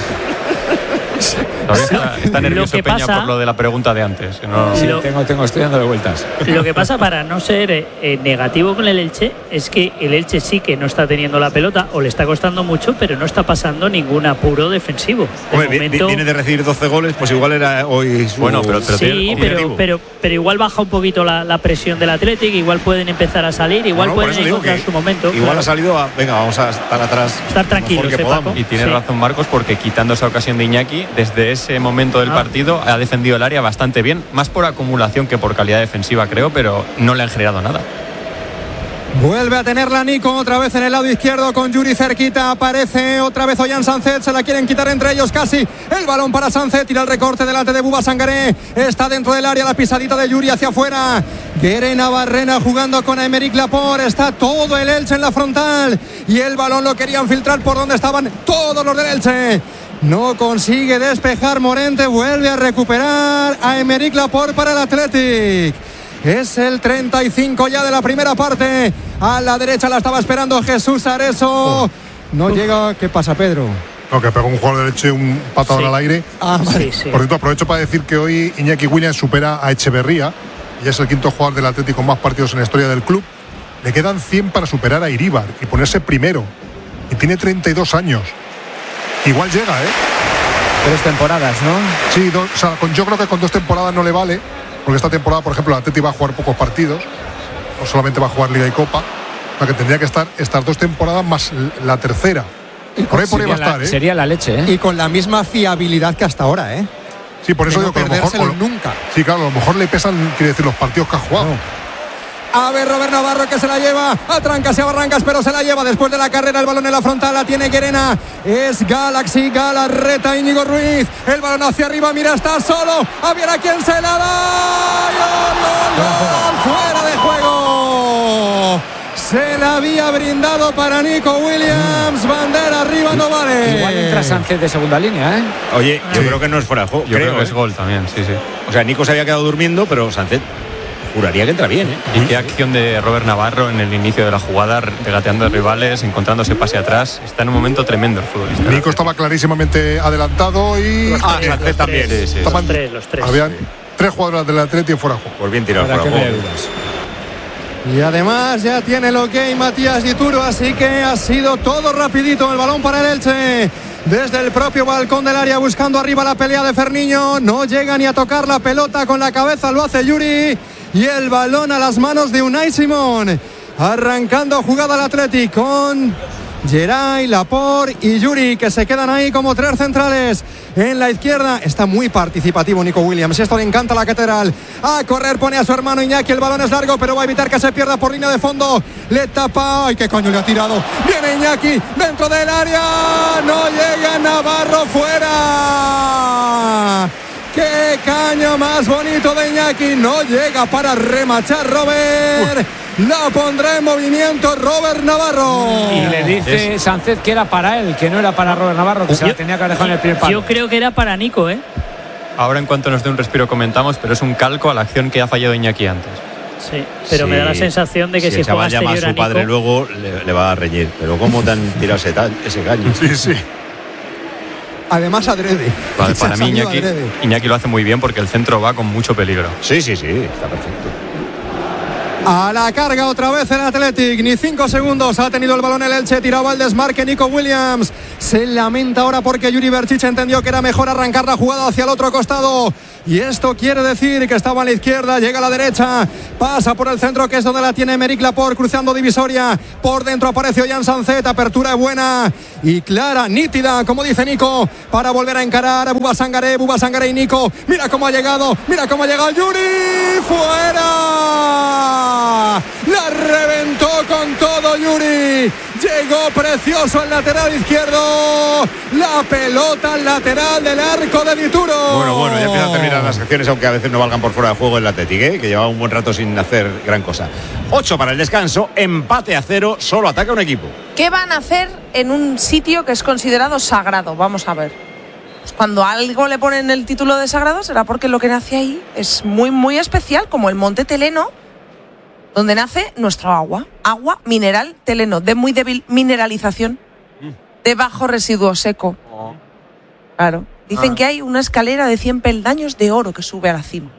Está nervioso Peña por lo de la pregunta de antes. Que no... Sí, estoy dándole vueltas. Lo que pasa, para no ser negativo con el Elche, es que el Elche sí que no está teniendo la pelota o le está costando mucho, pero no está pasando ningún apuro defensivo. Viene de recibir 12 goles, pues igual era hoy su... Bueno, sí, pero igual baja un poquito la presión del Athletic, igual pueden empezar a salir, igual pueden encontrar su momento. Igual ha salido a, venga, vamos a estar atrás. Estar tranquilos, Paco. Y tiene razón Marcos, porque quitando esa ocasión de Iñaki, desde ese momento del partido ha defendido el área bastante bien, más por acumulación que por calidad defensiva, creo, pero no le han generado nada. Vuelve a tenerla Nico otra vez en el lado izquierdo con Yuri cerquita. Aparece otra vez Ollán Sánchez. Se la quieren quitar entre ellos casi. El balón para Sánchez. Tira el recorte delante de Buba Sangaré. Está dentro del área la pisadita de Yuri hacia afuera. Guerena Barrena jugando con Aymeric Laporte. Está todo el Elche en la frontal. Y el balón lo querían filtrar por donde estaban todos los del Elche. No consigue despejar Morente. Vuelve a recuperar a Aymeric Laporte para el Athletic. Es el 35 ya de la primera parte. A la derecha la estaba esperando Jesús Areso. No llega. ¿Qué pasa, Pedro? No, que pegó un jugador de Elche un patadón al aire. Vale. Por cierto, aprovecho para decir que hoy Iñaki Williams supera a Echeverría y es el quinto jugador del Atlético con más partidos en la historia del club. Le quedan 100 para superar a Iríbar y ponerse primero. Y tiene 32 años. Igual llega, 3 temporadas, ¿no? Sí, yo creo que con 2 temporadas no le vale. Porque esta temporada, por ejemplo, el Atleti va a jugar pocos partidos. No solamente va a jugar Liga y Copa. O sea que tendría que estar estas 2 temporadas más la tercera. Por ahí va a estar, Sería la leche, Y con la misma fiabilidad que hasta ahora, Sí, por eso digo que a lo mejor nunca. Sí, claro, a lo mejor le pesan, quiere decir, los partidos que ha jugado. A ver, Robert Navarro que se la lleva a trancas y a barrancas, pero se la lleva después de la carrera. El balón en la frontal la tiene Guerena. Es Galaxy, Galarreta, Íñigo Ruiz. El balón hacia arriba, mira, está solo. A ver a quién se la da. ¡Gol! ¡Fuera de juego! Se la había brindado para Nico Williams. Bandera arriba, no vale. Igual entra Sánchez de segunda línea, Oye, yo creo que no es fuera de juego. Yo creo que es gol también, sí. O sea, Nico se había quedado durmiendo, pero Sánchez juraría que entra bien, Y qué acción de Robert Navarro en el inicio de la jugada, regateando a rivales, encontrándose pase atrás. Está en un momento tremendo el futbolista. Nico estaba clarísimamente adelantado y Sánchez también. Sí. Los tres. Habían 3 jugadores del Atlético fuera de juego. Pues bien tirado fuera de juego. Y además ya tiene el ok Matías Dituro, así que ha sido todo rapidito. El balón para el Elche. Desde el propio balcón del área buscando arriba la pelea de Ferniño. No llega ni a tocar la pelota con la cabeza, lo hace Yuri. Y el balón a las manos de Unai Simón. Arrancando jugada al Athletic con Geray, Laporte y Yuri, que se quedan ahí como 3 centrales. En la izquierda está muy participativo Nico Williams. Esto le encanta a la Catedral. A correr pone a su hermano Iñaki. El balón es largo, pero va a evitar que se pierda por línea de fondo. Le tapa. ¡Ay, qué coño le ha tirado! Viene Iñaki dentro del área. No llega Navarro, fuera. ¡Qué caño más bonito de Iñaki! No llega para remachar Robert. La pondrá en movimiento Robert Navarro. Y le dice Sánchez que era para él, que no era para Robert Navarro, que se la tenía que haber dejado en el primer palo. Yo creo que era para Nico, Ahora en cuanto nos dé un respiro comentamos, pero es un calco a la acción que ha fallado Iñaki antes. Sí, pero me da la sensación de que si el chaval llama a su padre Nico, luego le va a reñir. Pero ¿cómo te han tirado ese caño? Sí. Además adrede. Para mí Iñaki lo hace muy bien porque el centro va con mucho peligro. Sí, está perfecto. A la carga otra vez el Athletic, ni 5 segundos ha tenido el balón el Elche, tiraba el desmarque Nico Williams, se lamenta ahora porque Yuri Berchiche entendió que era mejor arrancar la jugada hacia el otro costado, y esto quiere decir que estaba a la izquierda, llega a la derecha, pasa por el centro que es donde la tiene Emeric Laporte, cruzando divisoria, por dentro aparece Ollán Sancet, apertura buena y clara, nítida, como dice Nico, para volver a encarar a Bouba Sangaré y Nico, mira cómo ha llegado Yuri, fuera. La reventó con todo Yuri, llegó precioso el lateral izquierdo, la pelota al lateral del arco de Dituro. Bueno, ya empiezan a terminar las acciones, aunque a veces no valgan por fuera de juego el Athletic, que lleva un buen rato sin hacer gran cosa. 8 para el descanso, empate a 0, solo ataca un equipo. ¿Qué van a hacer en un sitio que es considerado sagrado? Vamos a ver. Pues cuando algo le ponen el título de sagrado será porque lo que nace ahí es muy, muy especial, como el Monte Teleno, donde nace nuestro agua mineral Teleno, de muy débil mineralización, de bajo residuo seco. Claro, dicen que hay una escalera de 100 peldaños de oro que sube a la cima.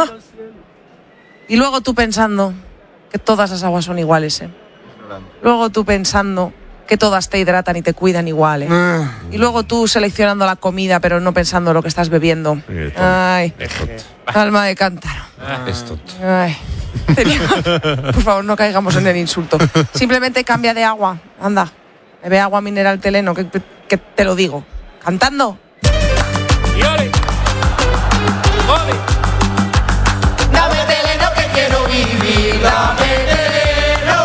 Y luego tú pensando que todas las aguas son iguales, Luego tú pensando que todas te hidratan y te cuidan igual, Y luego tú seleccionando la comida pero no pensando lo que estás bebiendo. Ay, alma de cántaro. Ay. Por favor, no caigamos en el insulto. Simplemente cambia de agua. Anda, bebe agua mineral Teleno, que te lo digo. Cantando. Y ole. Ole. Dame Teleno que quiero vivir. Dame Teleno.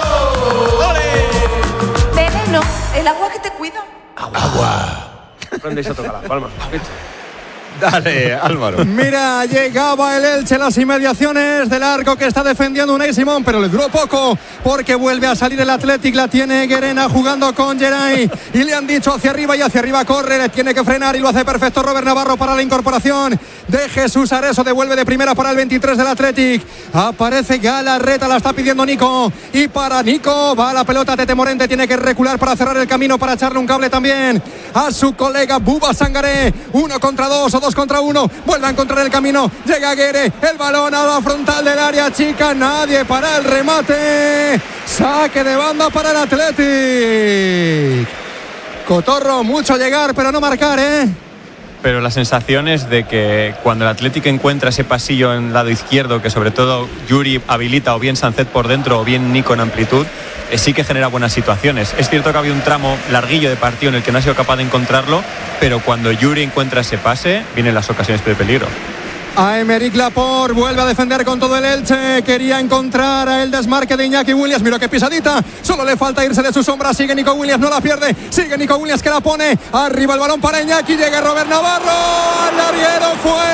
Ole. Teleno, el agua que te cuida. Agua. Aprendéis a tocar las palmas. Dale, Álvaro. Mira, llegaba el Elche en las inmediaciones del arco que está defendiendo Unai Simón, pero le duró poco porque vuelve a salir el Athletic, la tiene Guerena jugando con Geray y le han dicho hacia arriba y hacia arriba corre, le tiene que frenar y lo hace perfecto Robert Navarro para la incorporación de Jesús Areso, devuelve de primera para el 23 del Athletic, aparece Galarreta, la está pidiendo Nico y para Nico va la pelota, Tete Morente tiene que recular para cerrar el camino, para echarle un cable también a su colega Bouba Sangaré, 1 contra 2 o 2 contra 1, vuelve a encontrar el camino, llega Guerre, el balón a la frontal del área chica, nadie para el remate, saque de banda para el Athletic. Cotorro, mucho llegar pero no marcar, Pero la sensación es de que cuando el Athletic encuentra ese pasillo en el lado izquierdo, que sobre todo Yuri habilita o bien Sancet por dentro o bien Nico en amplitud, sí que genera buenas situaciones. Es cierto que había un tramo larguillo de partido en el que no ha sido capaz de encontrarlo, pero cuando Yuri encuentra ese pase, vienen las ocasiones de peligro. A Emeric Laporte, vuelve a defender con todo el Elche, quería encontrar a el desmarque de Iñaki Williams, mira qué pisadita, solo le falta irse de su sombra, sigue Nico Williams, no la pierde, sigue Nico Williams que la pone, arriba el balón para Iñaki, llega Robert Navarro, al larguero,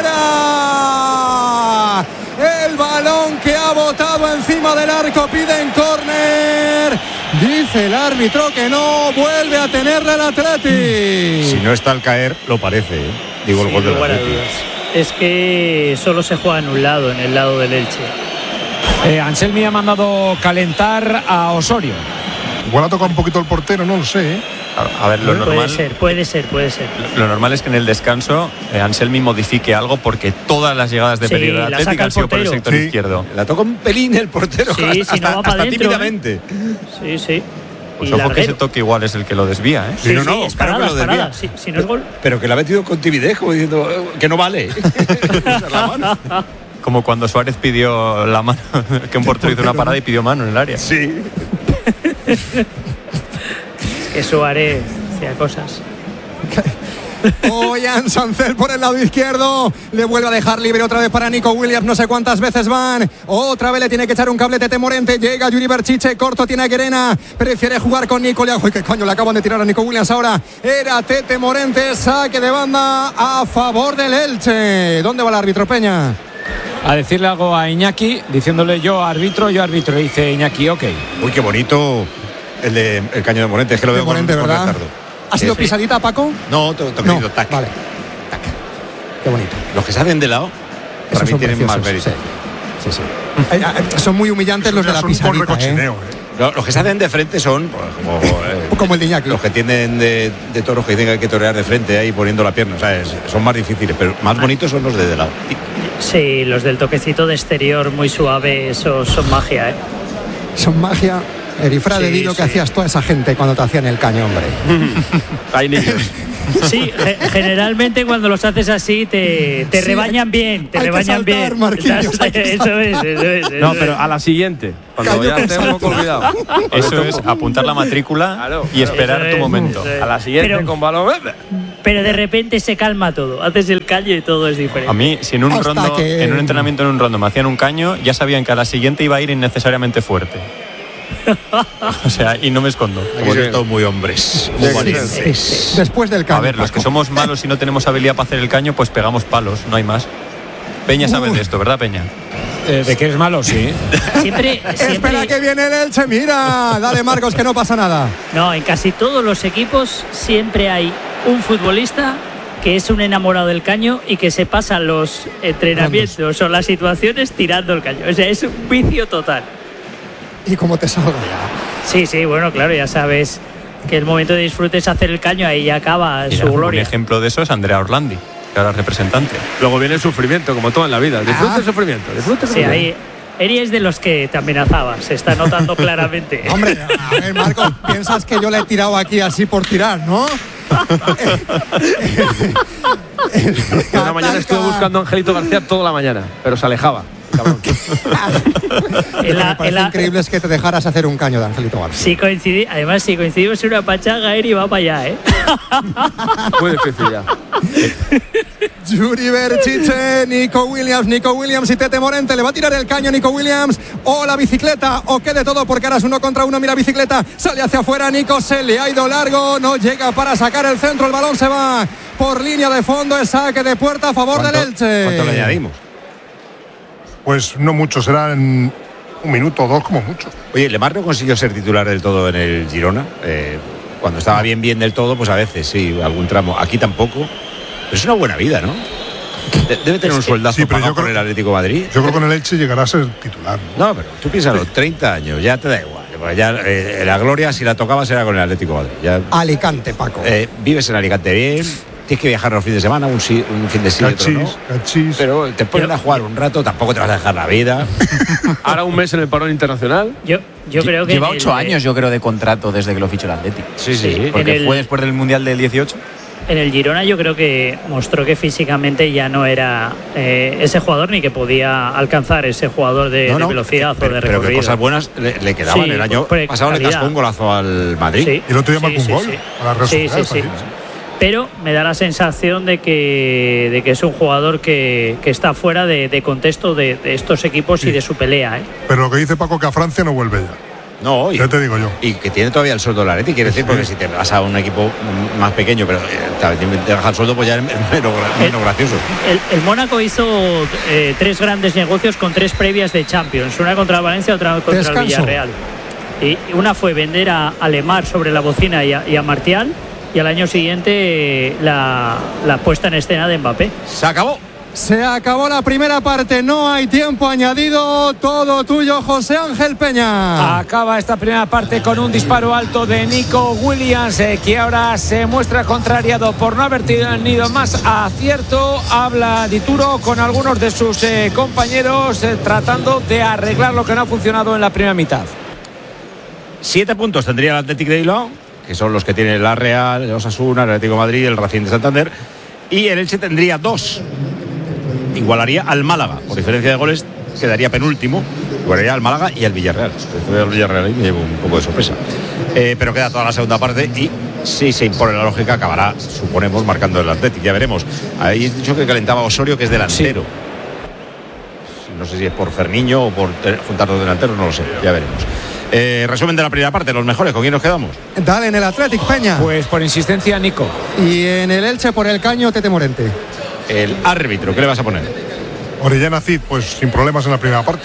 fuera, el balón que ha botado encima del arco, piden córner, dice el árbitro que no, vuelve a tenerle el Athletic. Si no está al caer, lo parece, digo, el gol del Athletic. Es que solo se juega en un lado, en el lado del Elche. Anselmi ha mandado calentar a Osorio. Igual ha tocado un poquito el portero, no lo sé. A ver, lo normal. Puede ser. Lo normal es que en el descanso Anselmi modifique algo porque todas las llegadas de peligro del Atlético han sido por el sector izquierdo. La toca un pelín el portero, hasta tímidamente. Sí. Pues ojo que ese toque igual es el que lo desvía, Sí, es parada, que lo desvía. Si no es gol. Pero que lo ha metido con timidez, como diciendo que no vale. Como cuando Suárez pidió la mano, que un portero hizo una parada y pidió mano en el área. Sí. Que Suárez hacía cosas. Ollán Sancet por el lado izquierdo, le vuelve a dejar libre otra vez para Nico Williams, no sé cuántas veces van, otra vez le tiene que echar un cable Tete Morente, llega Yuri Berchiche, corto tiene a Guerena, prefiere jugar con Nico, uy, qué coño le acaban de tirar a Nico Williams ahora, era Tete Morente, saque de banda a favor del Elche. ¿Dónde va el árbitro, Peña? A decirle algo a Iñaki, diciéndole yo arbitro, dice Iñaki, ok. Uy, qué bonito el caño de Morente, es que lo veo Morente, con ¿verdad? ¿Ha sido pisadita, Paco? No, toquecito, tac. Vale. Tac. Qué bonito. Los que se hacen de lado, para mí tienen más mérito. Sí. Son muy humillantes los de la pisadita, Los que se hacen de frente son como el de Iñaki. Los que tienen de toros que tienen que torear de frente ahí poniendo la pierna, ¿sabes? Son más difíciles, pero más bonitos son los de lado. Sí, los del toquecito de exterior muy suave, esos son magia, Son magia. Erifrade, Sí, di lo que sí. hacías toda esa gente cuando te hacían el caño, hombre. Hay niños. Sí, generalmente cuando los haces así te Sí, rebañan bien, te hay que rebañan saltar, bien. Marquinhos, hay que Eso es. No, pero a la siguiente. Cuando ya esté un poco olvidado. Eso es apuntar la matrícula Claro. y esperar Eso tu es, momento. eso es. A la siguiente Pero- con balón. Pero de repente se calma todo. Haces el caño y todo es diferente. A mí, si en un Hasta rondo, que- en un entrenamiento en un rondo me hacían un caño, ya sabían que a la siguiente iba a ir innecesariamente fuerte. O sea, y no me escondo. Aquí sois todos muy hombres. Muy valientes. Después del caño. A ver, los que somos malos y no tenemos habilidad para hacer el caño, pues pegamos palos, no hay más. Peña sabe de esto, ¿verdad, Peña? ¿De que eres malo? Sí. Siempre, Espera que viene el Elche, mira. Dale, Marcos, que no pasa nada. No, en casi todos los equipos siempre hay un futbolista que es un enamorado del caño y que se pasa los entrenamientos o las situaciones tirando el caño. O sea, es un vicio total. Y como te salga ya. Sí, bueno, claro, ya sabes que el momento de disfrute es hacer el caño, ahí ya acaba Mira, su un gloria. ejemplo de eso es Andrea Orlandi, que ahora es representante. Luego viene el sufrimiento, como todo en la vida. Disfruta el sufrimiento. Disfruta el Sí, sufrimiento. ahí Eri es de los que te amenazaba, se está notando claramente. Hombre, a ver, Marcos, piensas que yo le he tirado aquí así por tirar, ¿no? Una mañana estuve buscando a Angelito García toda la mañana, pero se alejaba. Cabrón. Lo que me parece increíble es que te dejaras hacer un caño de Angelito García. Además, si coincidimos en una pachanga, Eri va para allá, ¿eh? Muy difícil ya. Yuri Berchiche, Nico Williams y Tete Morente. Le va a tirar el caño Nico Williams. O la bicicleta, o qué de todo, porque ahora es 1 contra 1. Mira, bicicleta, sale hacia afuera. Nico se le ha ido largo. No llega para sacar el centro. El balón se va por línea de fondo. Es saque de puerta a favor del Elche. ¿Cuánto le añadimos? Pues no mucho, será en 1 minuto o 2 como mucho. Oye, Lemar no consiguió ser titular del todo en el Girona. Cuando estaba bien del todo, pues a veces sí, algún tramo. Aquí tampoco. Pero es una buena vida, ¿no? Debe tener un sueldazo Sí, pero pagado yo creo- por el Atlético de Madrid. Yo creo que con el Elche llegará a ser titular. No, pero tú piénsalo, 30 años, ya te da igual. Pues ya, la gloria, si la tocabas, era con el Atlético de Madrid. Ya, Alicante, Paco. vives en Alicante bien, tienes que viajar los fines de semana, un fin de sí, otro no. Cachis. Pero te ponen a jugar un rato, tampoco te vas a dejar la vida. Ahora un mes en el parón internacional. Yo creo que Lleva en el- 8 años, yo creo, de contrato desde que lo fichó el Atlético. Sí. Porque En el- fue después del Mundial del 18. En el Girona yo creo que mostró que físicamente ya no era ese jugador ni que podía alcanzar ese jugador de velocidad o de Pero que recorrido. cosas buenas le quedaban. Sí, El año por pasado calidad. le cascó un golazo al Madrid. Sí. Y el otro día marcó un sí, gol sí. a la Real Sí, Sociedad, sí. también. Pero me da la sensación de que es un jugador que está fuera de contexto de estos equipos y de su pelea, ¿eh? Pero lo que dice Paco, que a Francia no vuelve ya. No, Ya te digo yo. Y que tiene todavía el sueldo del Atleti, quiere decir, porque si te vas a un equipo más pequeño, pero te baja el sueldo, pues ya es menos gracioso. El Mónaco hizo 3 grandes negocios con 3 previas de Champions, una contra el Valencia, otra contra Descanso. el Villarreal. Y una fue vender a Lemar sobre la bocina y a Martial, y al año siguiente la puesta en escena de Mbappé. Se acabó. Se acabó la primera parte, no hay tiempo añadido. Todo tuyo, José Ángel Peña. Acaba esta primera parte con un disparo alto de Nico Williams, que ahora se muestra contrariado por no haber tenido más acierto. Habla Dituro con algunos de sus compañeros tratando de arreglar lo que no ha funcionado en la primera mitad. 7 puntos tendría el Athletic de Bilbao, que son los que tiene la Real, el Osasuna, el Atlético de Madrid, el Racing de Santander. Y el Elche tendría 2. Igualaría al Málaga, por diferencia de goles, quedaría penúltimo. Igualaría al Málaga y al Villarreal. El Villarreal ahí me llevo un poco de sorpresa. Pero queda toda la segunda parte y si se impone la lógica, acabará, suponemos, marcando el Athletic. Ya veremos. Ahí he dicho que calentaba Osorio, que es delantero. No sé si es por Ferniño o por juntar los delanteros, no lo sé. Ya veremos. Resumen de la primera parte, los mejores, ¿con quién nos quedamos? Dale en el Athletic, Peña. Pues por insistencia, Nico. Y en el Elche por el caño, Tete Morente. El árbitro, ¿qué le vas a poner? Orellana Cid, pues sin problemas en la primera parte.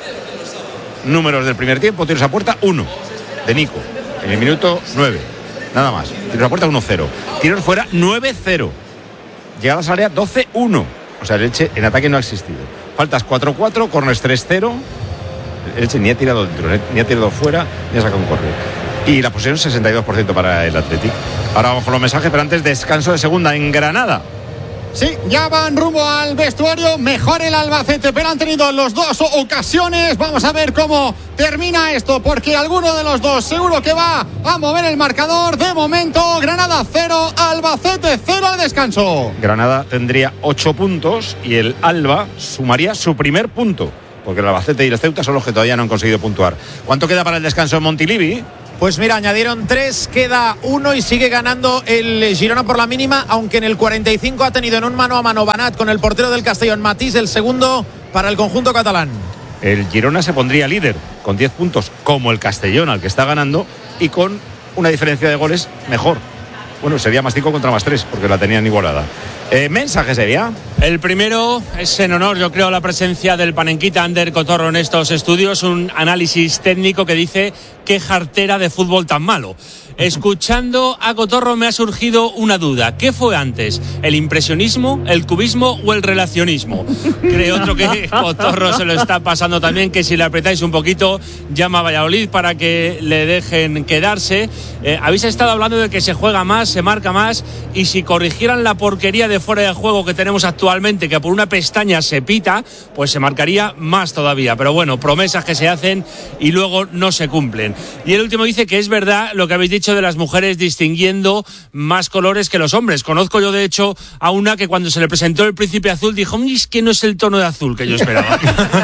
Números del primer tiempo, tiros a puerta 1 de Nico, en el minuto 9, nada más. Tiros a puerta 1-0, tiros fuera 9-0, llegadas al área 12-1. O sea, el Elche en ataque no ha existido. Faltas 4-4, corners 3-0. El Elche ni ha tirado dentro, ni ha tirado fuera, ni ha sacado un córner. Y la posesión 62% para el Athletic. Ahora vamos con los mensajes, pero antes descanso de segunda en Granada. Sí, ya van rumbo al vestuario. Mejor el Albacete, pero han tenido los 2 ocasiones. Vamos a ver cómo termina esto, porque alguno de los dos seguro que va a mover el marcador. De momento, Granada 0, Albacete 0 al descanso. Granada tendría 8 puntos y el Alba sumaría su primer punto, porque el Albacete y el Ceuta son los que todavía no han conseguido puntuar. ¿Cuánto queda para el descanso en Montilivi? Pues mira, añadieron 3, queda 1 y sigue ganando el Girona por la mínima, aunque en el 45 ha tenido en un mano a mano Banat con el portero del Castellón, Matís, el segundo para el conjunto catalán. El Girona se pondría líder con 10 puntos, como el Castellón, al que está ganando, y con una diferencia de goles mejor. Bueno, sería más 5 contra más 3, porque la tenían igualada. ¿Mensaje sería? El primero es en honor, yo creo, a la presencia del panenquita Ander Cotorro en estos estudios. Un análisis técnico que dice: qué jartera de fútbol tan malo. Escuchando a Cotorro me ha surgido una duda. ¿Qué fue antes? ¿El impresionismo, el cubismo o el relacionismo? Cree otro que Cotorro se lo está pasando también, que si le apretáis un poquito llama a Valladolid para que le dejen quedarse. Habéis estado hablando de que se juega más, se marca más, y si corrigieran la porquería de fuera de juego que tenemos actualmente, que por una pestaña se pita, pues se marcaría más todavía. Pero bueno, promesas que se hacen y luego no se cumplen. Y el último dice que es verdad lo que habéis dicho de las mujeres distinguiendo más colores que los hombres. Conozco yo de hecho a una que cuando se le presentó el príncipe azul dijo: es que no es el tono de azul que yo esperaba.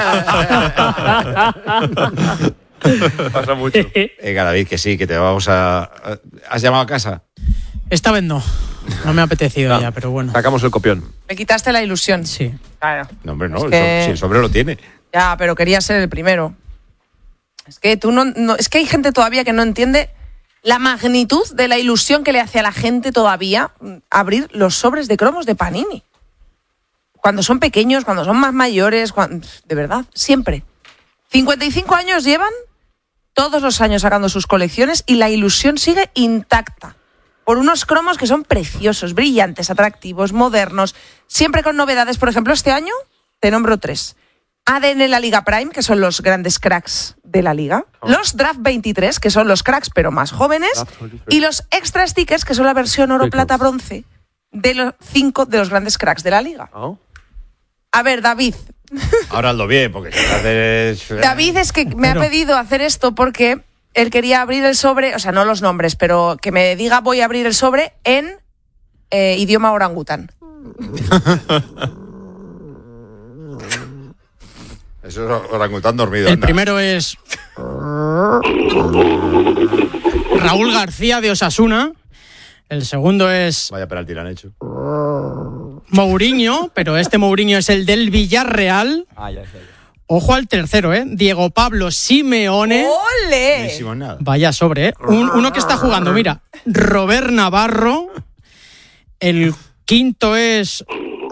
Pasa mucho. David, que sí, que te vamos a... ¿Has llamado a casa? Esta vez no me ha apetecido ya, pero bueno. Sacamos el copión. Me quitaste la ilusión. Sí. Claro. No, hombre, no, Es que... si el sobre lo tiene. Ya, pero quería ser el primero. Es que tú no, es que hay gente todavía que no entiende la magnitud de la ilusión que le hace a la gente todavía abrir los sobres de cromos de Panini. Cuando son pequeños, cuando son más mayores, de verdad, siempre. 55 años llevan, todos los años sacando sus colecciones, y la ilusión sigue intacta. Por unos cromos que son preciosos, brillantes, atractivos, modernos, siempre con novedades. Por ejemplo, este año te nombro 3. ADN la Liga Prime, que son los grandes cracks de la Liga. Los Draft 23, que son los cracks pero más jóvenes. Y los Extra Stickers, que son la versión oro, plata, bronce de los 5 de los grandes cracks de la Liga. A ver, David. Ahora hazlo bien, porque si haces... David es que me ha pedido hacer esto porque él quería abrir el sobre, o sea, no los nombres, pero que me diga voy a abrir el sobre en idioma orangután. Eso es orangután dormido. El primero es Raúl García de Osasuna. El segundo es... Vaya penalti le han hecho. Mourinho, pero este Mourinho es el del Villarreal. Ojo al tercero, Diego Pablo Simeone. ¡Ole! Vaya sobre, uno que está jugando, mira. Robert Navarro. El quinto es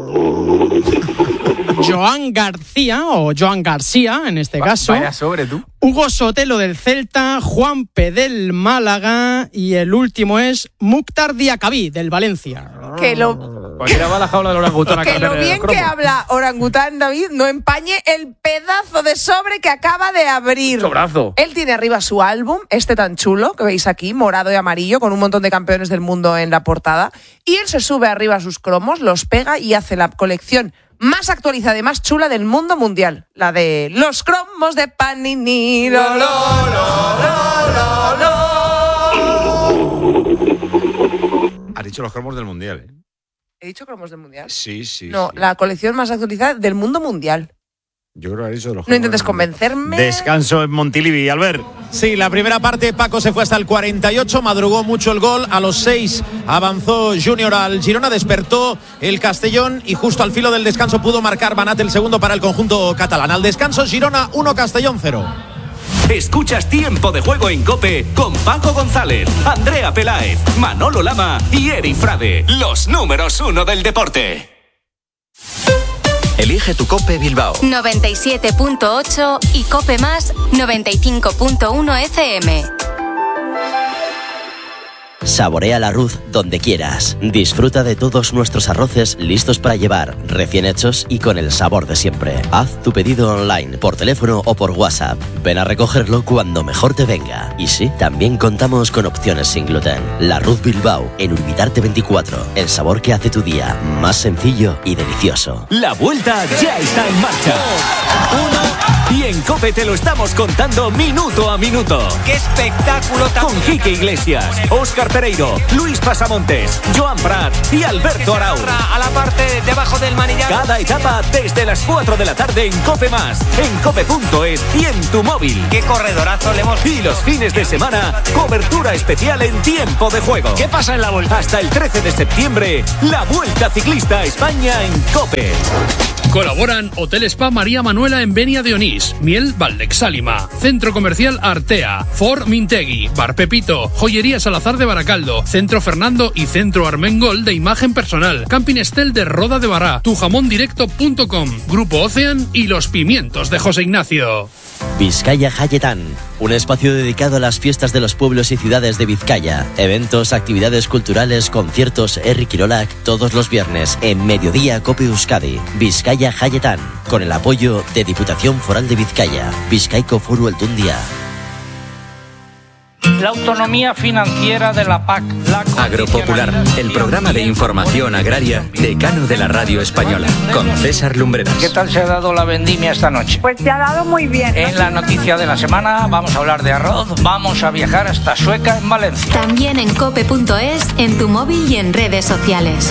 Joan García, o Joan García, en este caso. Vaya sobre tú. Hugo Sotelo del Celta, Juanpe del Málaga y el último es Mukhtar Diakabí del Valencia. Que lo Que lo bien que habla orangután, David, no empañe el pedazo de sobre que acaba de abrir. Sobrazo. Él tiene arriba su álbum, este tan chulo que veis aquí, morado y amarillo, con un montón de campeones del mundo en la portada. Y él se sube arriba a sus cromos, los pega y hace la colección más actualizada y más chula del mundo mundial. La de los cromos de Panini. Lo, lo, lo, lo, lo. Has dicho los cromos del mundial, ¿eh? ¿He dicho cromos del mundial? Sí, sí. No, sí. la colección más actualizada del mundo mundial. Yo creo que has dicho los cromos. No intentes convencerme. Descanso en Montilivi, Albert. Sí, la primera parte Paco se fue hasta el 48, madrugó mucho el gol, a los 6 avanzó Junior al Girona, despertó el Castellón y justo al filo del descanso pudo marcar Banat el segundo para el conjunto catalán. Al descanso Girona 1, Castellón 0. Escuchas Tiempo de Juego en COPE con Paco González, Andrea Peláez, Manolo Lama y Eri Frade, los números 1 del deporte. Elige tu COPE Bilbao 97.8 y COPE Más 95.1 FM. Saborea la Ruz donde quieras. Disfruta de todos nuestros arroces listos para llevar, recién hechos y con el sabor de siempre. Haz tu pedido online, por teléfono o por WhatsApp. Ven a recogerlo cuando mejor te venga. Y sí, también contamos con opciones sin gluten. La Ruz Bilbao, en Urbitarte 24. El sabor que hace tu día más sencillo y delicioso. La vuelta ya está en marcha. 1, Y en COPE te lo estamos contando minuto a minuto. ¡Qué espectáculo! Con Quique Iglesias, Óscar Pereiro, Luis Pasamontes, Joan Prat y Alberto Arau. A la parte de abajo del manillar. Cada etapa desde las 4 de la tarde en COPE+, en cope.es y en tu móvil. ¡Qué corredorazo le hemos... Y los fines de semana, cobertura especial en tiempo de juego. ¿Qué pasa en la vuelta? Hasta el 13 de septiembre, la Vuelta Ciclista a España en COPE. Colaboran Hotel Spa María Manuela en Benia de Onís, Miel Valdexálima, Centro Comercial Artea, Ford Mintegui, Bar Pepito, Joyería Salazar de Baracaldo, Centro Fernando y Centro Armengol de Imagen Personal, Camping Estel de Roda de Bará, tujamondirecto.com, Grupo Ocean y Los Pimientos de José Ignacio. Vizcaya Jayetán, un espacio dedicado a las fiestas de los pueblos y ciudades de Vizcaya. Eventos, actividades culturales, conciertos, Herri Kirolak, todos los viernes en Mediodía Cope Euskadi. Vizcaya Jayetán, con el apoyo de Diputación Foral de Vizcaya. Vizcaico Foru Aldundia. La autonomía financiera de la PAC. Agropopular, el programa de información agraria decano de la radio española, con César Lumbreras. ¿Qué tal se ha dado la vendimia esta noche? Pues se ha dado muy bien. En la noticia de la semana vamos a hablar de arroz, vamos a viajar hasta Sueca en Valencia. También en cope.es, en tu móvil y en redes sociales.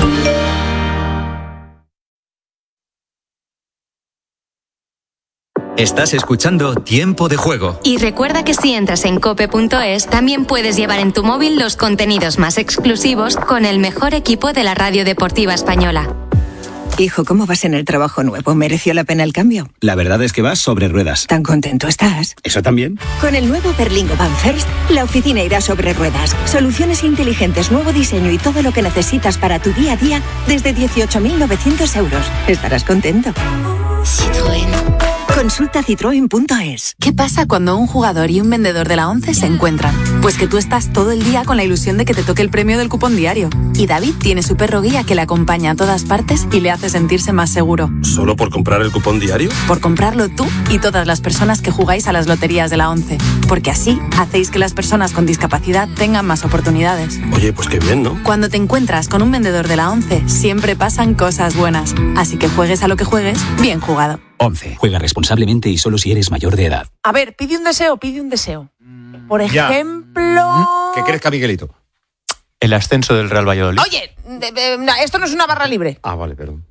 Estás escuchando Tiempo de Juego. Y recuerda que si entras en cope.es, también puedes llevar en tu móvil los contenidos más exclusivos con el mejor equipo de la radio deportiva española. Hijo, ¿cómo vas en el trabajo nuevo? ¿Mereció la pena el cambio? La verdad es que vas sobre ruedas. ¿Tan contento estás? ¿Eso también? Con el nuevo Berlingo Van First, la oficina irá sobre ruedas. Soluciones inteligentes, nuevo diseño y todo lo que necesitas para tu día a día desde 18.900 euros. Estarás contento. Citroën. Consulta citroen.es. ¿Qué pasa cuando un jugador y un vendedor de la ONCE se encuentran? Pues que tú estás todo el día con la ilusión de que te toque el premio del cupón diario. Y David tiene su perro guía que le acompaña a todas partes y le hace sentirse más seguro. ¿Solo por comprar el cupón diario? Por comprarlo tú y todas las personas que jugáis a las loterías de la ONCE. Porque así hacéis que las personas con discapacidad tengan más oportunidades. Oye, pues qué bien, ¿no? Cuando te encuentras con un vendedor de la ONCE, siempre pasan cosas buenas. Así que juegues a lo que juegues, bien jugado. 11. Juega responsablemente y solo si eres mayor de edad. A ver, pide un deseo. Por ejemplo... ¿Qué crezca Miguelito? El ascenso del Real Valladolid. Oye, esto no es una barra libre. Ah, vale, perdón.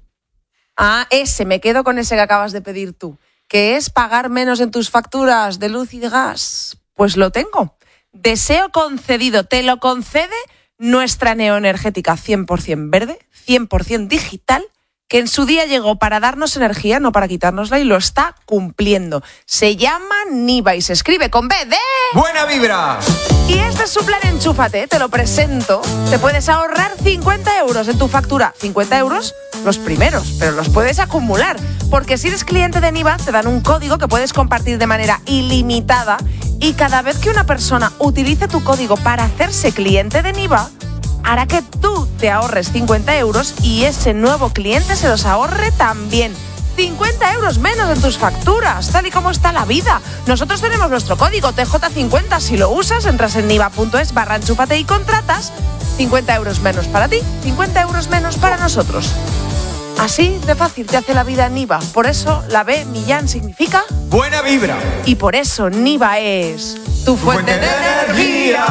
Me quedo con ese que acabas de pedir tú, que es pagar menos en tus facturas de luz y de gas. Pues lo tengo. Deseo concedido. Te lo concede nuestra neoenergética 100% verde, 100% digital, que en su día llegó para darnos energía, no para quitárnosla, y lo está cumpliendo. Se llama Niva y se escribe con B de... ¡Buena vibra! Y este es su plan Enchúfate, te lo presento. Te puedes ahorrar 50 euros en tu factura. 50 euros los primeros, pero los puedes acumular. Porque si eres cliente de Niva, te dan un código que puedes compartir de manera ilimitada. Y cada vez que una persona utilice tu código para hacerse cliente de Niva, hará que tú te ahorres 50 euros y ese nuevo cliente se los ahorre también. 50 euros menos en tus facturas, tal y como está la vida. Nosotros tenemos nuestro código TJ50. Si lo usas, entras en niva.es/enchúfate y contratas. 50 euros menos para ti, 50 euros menos para nosotros. Así de fácil te hace la vida Niva. Por eso la B, Millán, significa... ¡Buena vibra! Y por eso Niva es tu fuente de energía.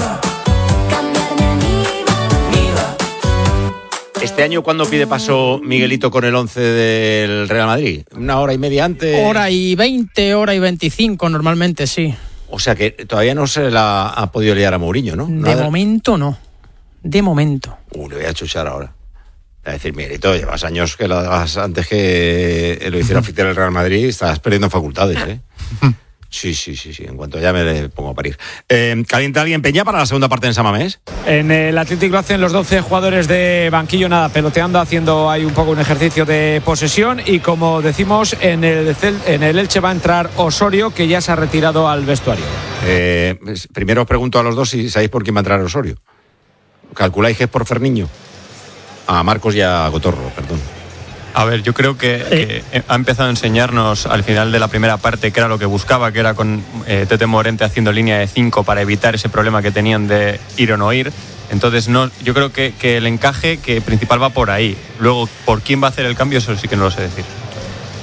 Este año, ¿cuándo pide paso Miguelito con el 11 del Real Madrid? ¿Una hora y media antes? Hora y 20, hora y 25 normalmente, sí. O sea que todavía no se la ha podido liar a Mourinho, ¿no? De momento no. De momento. Le voy a chuchar ahora. Es decir, Miguelito, llevas años que lo hagas antes que lo hiciera oficial el Real Madrid, estás perdiendo facultades, ¿eh? Sí. En cuanto ya me le pongo a parir. ¿Calienta alguien Peña para la segunda parte en San Mamés? En el Atlético lo hacen los 12 jugadores de banquillo, peloteando, haciendo ahí un poco un ejercicio de posesión. Y como decimos, en el Elche va a entrar Osorio, que ya se ha retirado al vestuario. Primero os pregunto a los dos si sabéis por quién va a entrar Osorio. ¿Calculáis que es por Ferniño? A Marcos y a Cotorro, perdón. A ver, yo creo que ha empezado a enseñarnos al final de la primera parte que era lo que buscaba, que era con Tete Morente haciendo línea de 5 para evitar ese problema que tenían de ir o no ir. Entonces, yo creo que el encaje principal va por ahí. Luego, ¿por quién va a hacer el cambio? Eso sí que no lo sé decir.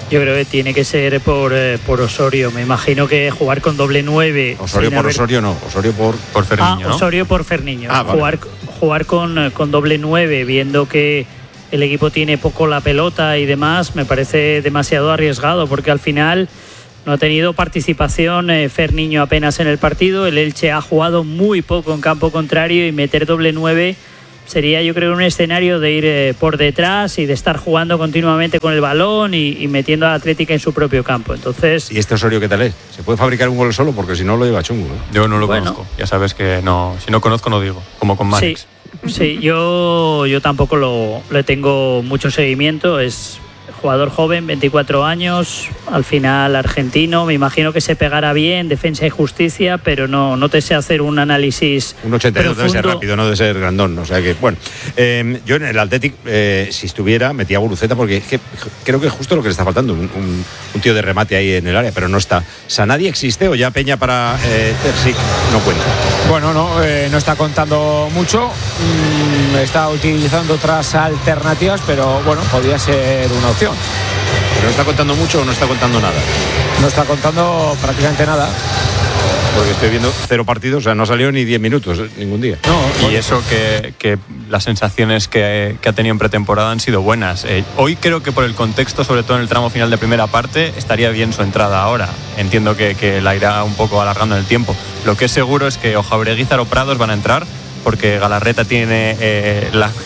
Yo creo que tiene que ser por Osorio. Me imagino que jugar con doble 9. Osorio por Osorio no, Osorio por Ferniño, ¿no? Osorio por Ferniño. Vale. Jugar con doble 9, viendo que el equipo tiene poco la pelota y demás, me parece demasiado arriesgado, porque al final no ha tenido participación Ferniño apenas en el partido. El Elche ha jugado muy poco en campo contrario, y meter doble 9 sería, yo creo, un escenario de ir por detrás y de estar jugando continuamente con el balón y metiendo a la Atlética en su propio campo. Entonces, ¿y este Osorio qué tal es? ¿Se puede fabricar un gol solo? Porque si no lo lleva chungo, ¿no? Yo no lo conozco. Ya sabes que no, si no conozco no digo, como con Marx. Sí, yo tampoco le tengo mucho seguimiento. Es jugador joven, 24 años, al final argentino. Me imagino que se pegará bien, Defensa y Justicia, pero no te sé hacer un análisis. Un 82 debe ser rápido, no debe ser grandón. O sea que, bueno, yo en el Athletic, si estuviera, metía a Guruceta, porque es que creo que es justo lo que le está faltando, un tío de remate ahí en el área, pero no está. ¿Sanadi existe o ya Peña para Terzic no cuenta? Bueno, no está contando mucho, está utilizando otras alternativas, pero bueno, podría ser una opción. ¿Pero no está contando mucho o no está contando nada? No está contando prácticamente nada. Porque estoy viendo 0 partidos, o sea, no ha salido ni 10 minutos ningún día. Y eso que las sensaciones que ha tenido en pretemporada han sido buenas. Hoy creo que por el contexto, sobre todo en el tramo final de primera parte, estaría bien su entrada ahora. Entiendo que la irá un poco alargando en el tiempo. Lo que es seguro es que o Jaureguizar o Prados van a entrar, porque Galarreta tiene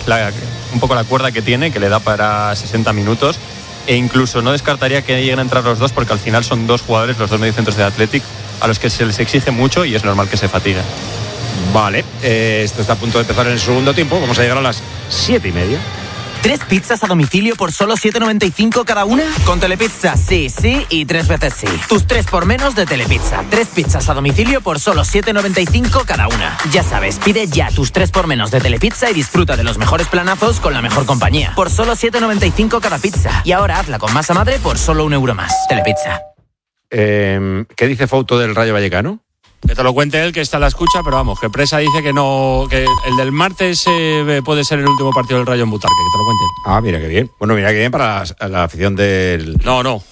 un poco la cuerda que tiene, que le da para 60 minutos. E incluso no descartaría que lleguen a entrar los dos, porque al final son dos jugadores, los dos mediocentros de Athletic, a los que se les exige mucho y es normal que se fatiguen. Vale, esto está a punto de empezar en el segundo tiempo. Vamos a llegar a las 7:30. 3 pizzas a domicilio por solo 7,95 cada una. Con Telepizza, sí y 3 veces sí. Tus 3 por menos de Telepizza. 3 pizzas a domicilio por solo 7,95 cada una. Ya sabes, pide ya tus 3 por menos de Telepizza y disfruta de los mejores planazos con la mejor compañía. Por solo 7,95 cada pizza. Y ahora hazla con masa madre por solo €1 más. Telepizza. ¿Qué dice Fouto del Rayo Vallecano? Que te lo cuente él, que está en la escucha, pero vamos, que Presa dice que no, que el del martes puede ser el último partido del Rayo en Butarque, que te lo cuente él. Ah, mira qué bien. Bueno, mira qué bien para la afición del... No.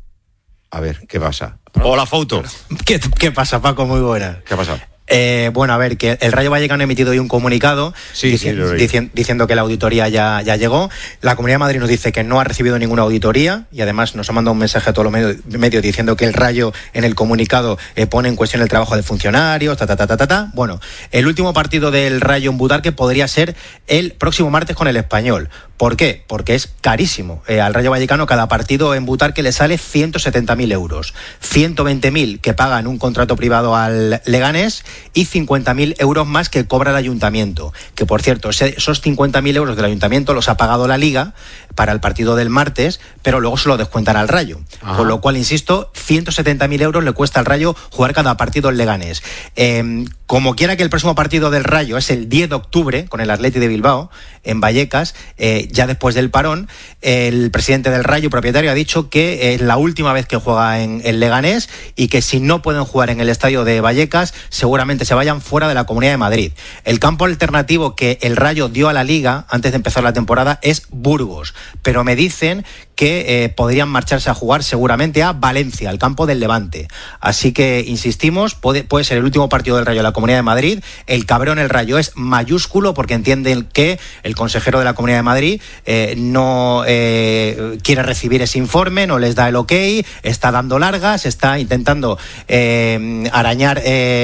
A ver, ¿qué pasa? Hola, Fouto. ¿Qué pasa, Paco? Muy buena. ¿Qué ha pasado? Bueno, a ver, que el Rayo Vallecano ha emitido hoy un comunicado diciendo que la auditoría ya llegó. La Comunidad de Madrid nos dice que no ha recibido ninguna auditoría y además nos ha mandado un mensaje a todos los medios diciendo que el Rayo en el comunicado pone en cuestión el trabajo de funcionarios, Bueno, el último partido del Rayo en Butarque podría ser el próximo martes con el Español. ¿Por qué? Porque es carísimo. Al Rayo Vallecano cada partido en Butarque le sale 170.000 euros. 120.000 que paga en un contrato privado al Leganés y 50.000 euros más que cobra el ayuntamiento. Que, por cierto, esos 50.000 euros del ayuntamiento los ha pagado la Liga para el partido del martes, pero luego se lo descuentan al Rayo. Ajá. Con lo cual, insisto, 170.000 euros le cuesta al Rayo jugar cada partido en Leganés. Como quiera que el próximo partido del Rayo es el 10 de octubre con el Athletic de Bilbao en Vallecas, ya después del parón, el presidente del Rayo, propietario, ha dicho que es la última vez que juega en Leganés y que si no pueden jugar en el estadio de Vallecas, seguramente se vayan fuera de la Comunidad de Madrid. El campo alternativo que el Rayo dio a la Liga antes de empezar la temporada es Burgos, pero me dicen que podrían marcharse a jugar seguramente a Valencia, al campo del Levante. Así que, insistimos, puede ser el último partido del Rayo de la Comunidad de Madrid. El cabrón el Rayo es mayúsculo porque entienden que el consejero de la Comunidad de Madrid no quiere recibir ese informe, no les da el ok, está dando largas, está intentando arañar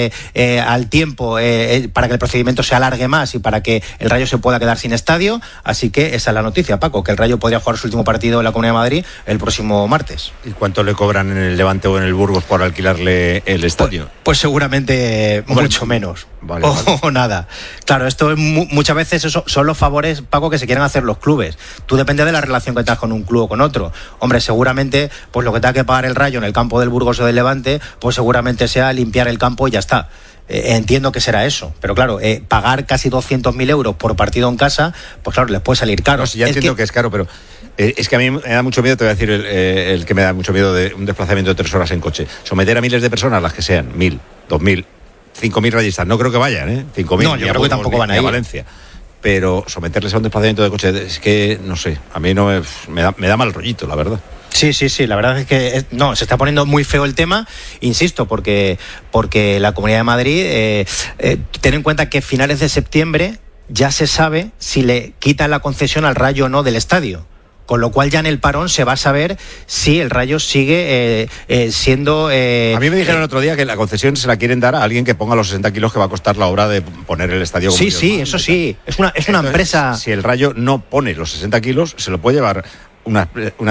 al tiempo para que el procedimiento se alargue más y para que el Rayo se pueda quedar sin estadio. Así que esa es la noticia, Paco, que el Rayo podría jugar su último partido en la Comunidad de Madrid el próximo martes. ¿Y cuánto le cobran en el Levante o en el Burgos por alquilarle el estadio? Pues seguramente mucho menos. Vale. O nada. Claro, esto es muchas veces son los favores, Paco, que se quieren hacer los clubes. Tú depende de la relación que tengas con un club o con otro. Hombre, seguramente pues lo que tenga que pagar el Rayo en el campo del Burgos o del Levante, pues seguramente sea limpiar el campo y ya está. Entiendo que será eso, pero claro, pagar casi 200.000 euros por partido en casa, pues claro, les puede salir caro. No, sí, ya entiendo que es caro, pero es que a mí me da mucho miedo, te voy a decir el que me da mucho miedo de un desplazamiento de 3 horas en coche. Someter a miles de personas, las que sean, 1.000, 2.000, 5.000 rayistas, no creo que vayan, 5.000. No, yo creo que tampoco van a ir a Valencia. Pero someterles a un desplazamiento de coche, es que, no sé, a mí no me da mal rollito, la verdad. Sí, la verdad es que se está poniendo muy feo el tema, insisto, porque la Comunidad de Madrid, ten en cuenta que finales de septiembre ya se sabe si le quitan la concesión al Rayo o no del estadio. Con lo cual ya en el parón se va a saber si el Rayo sigue siendo... a mí me dijeron el otro día que la concesión se la quieren dar a alguien que ponga los 60 kilos que va a costar la obra de poner el estadio. Sí, eso sí. Es una empresa... Si el Rayo no pone los 60 kilos, se lo puede llevar una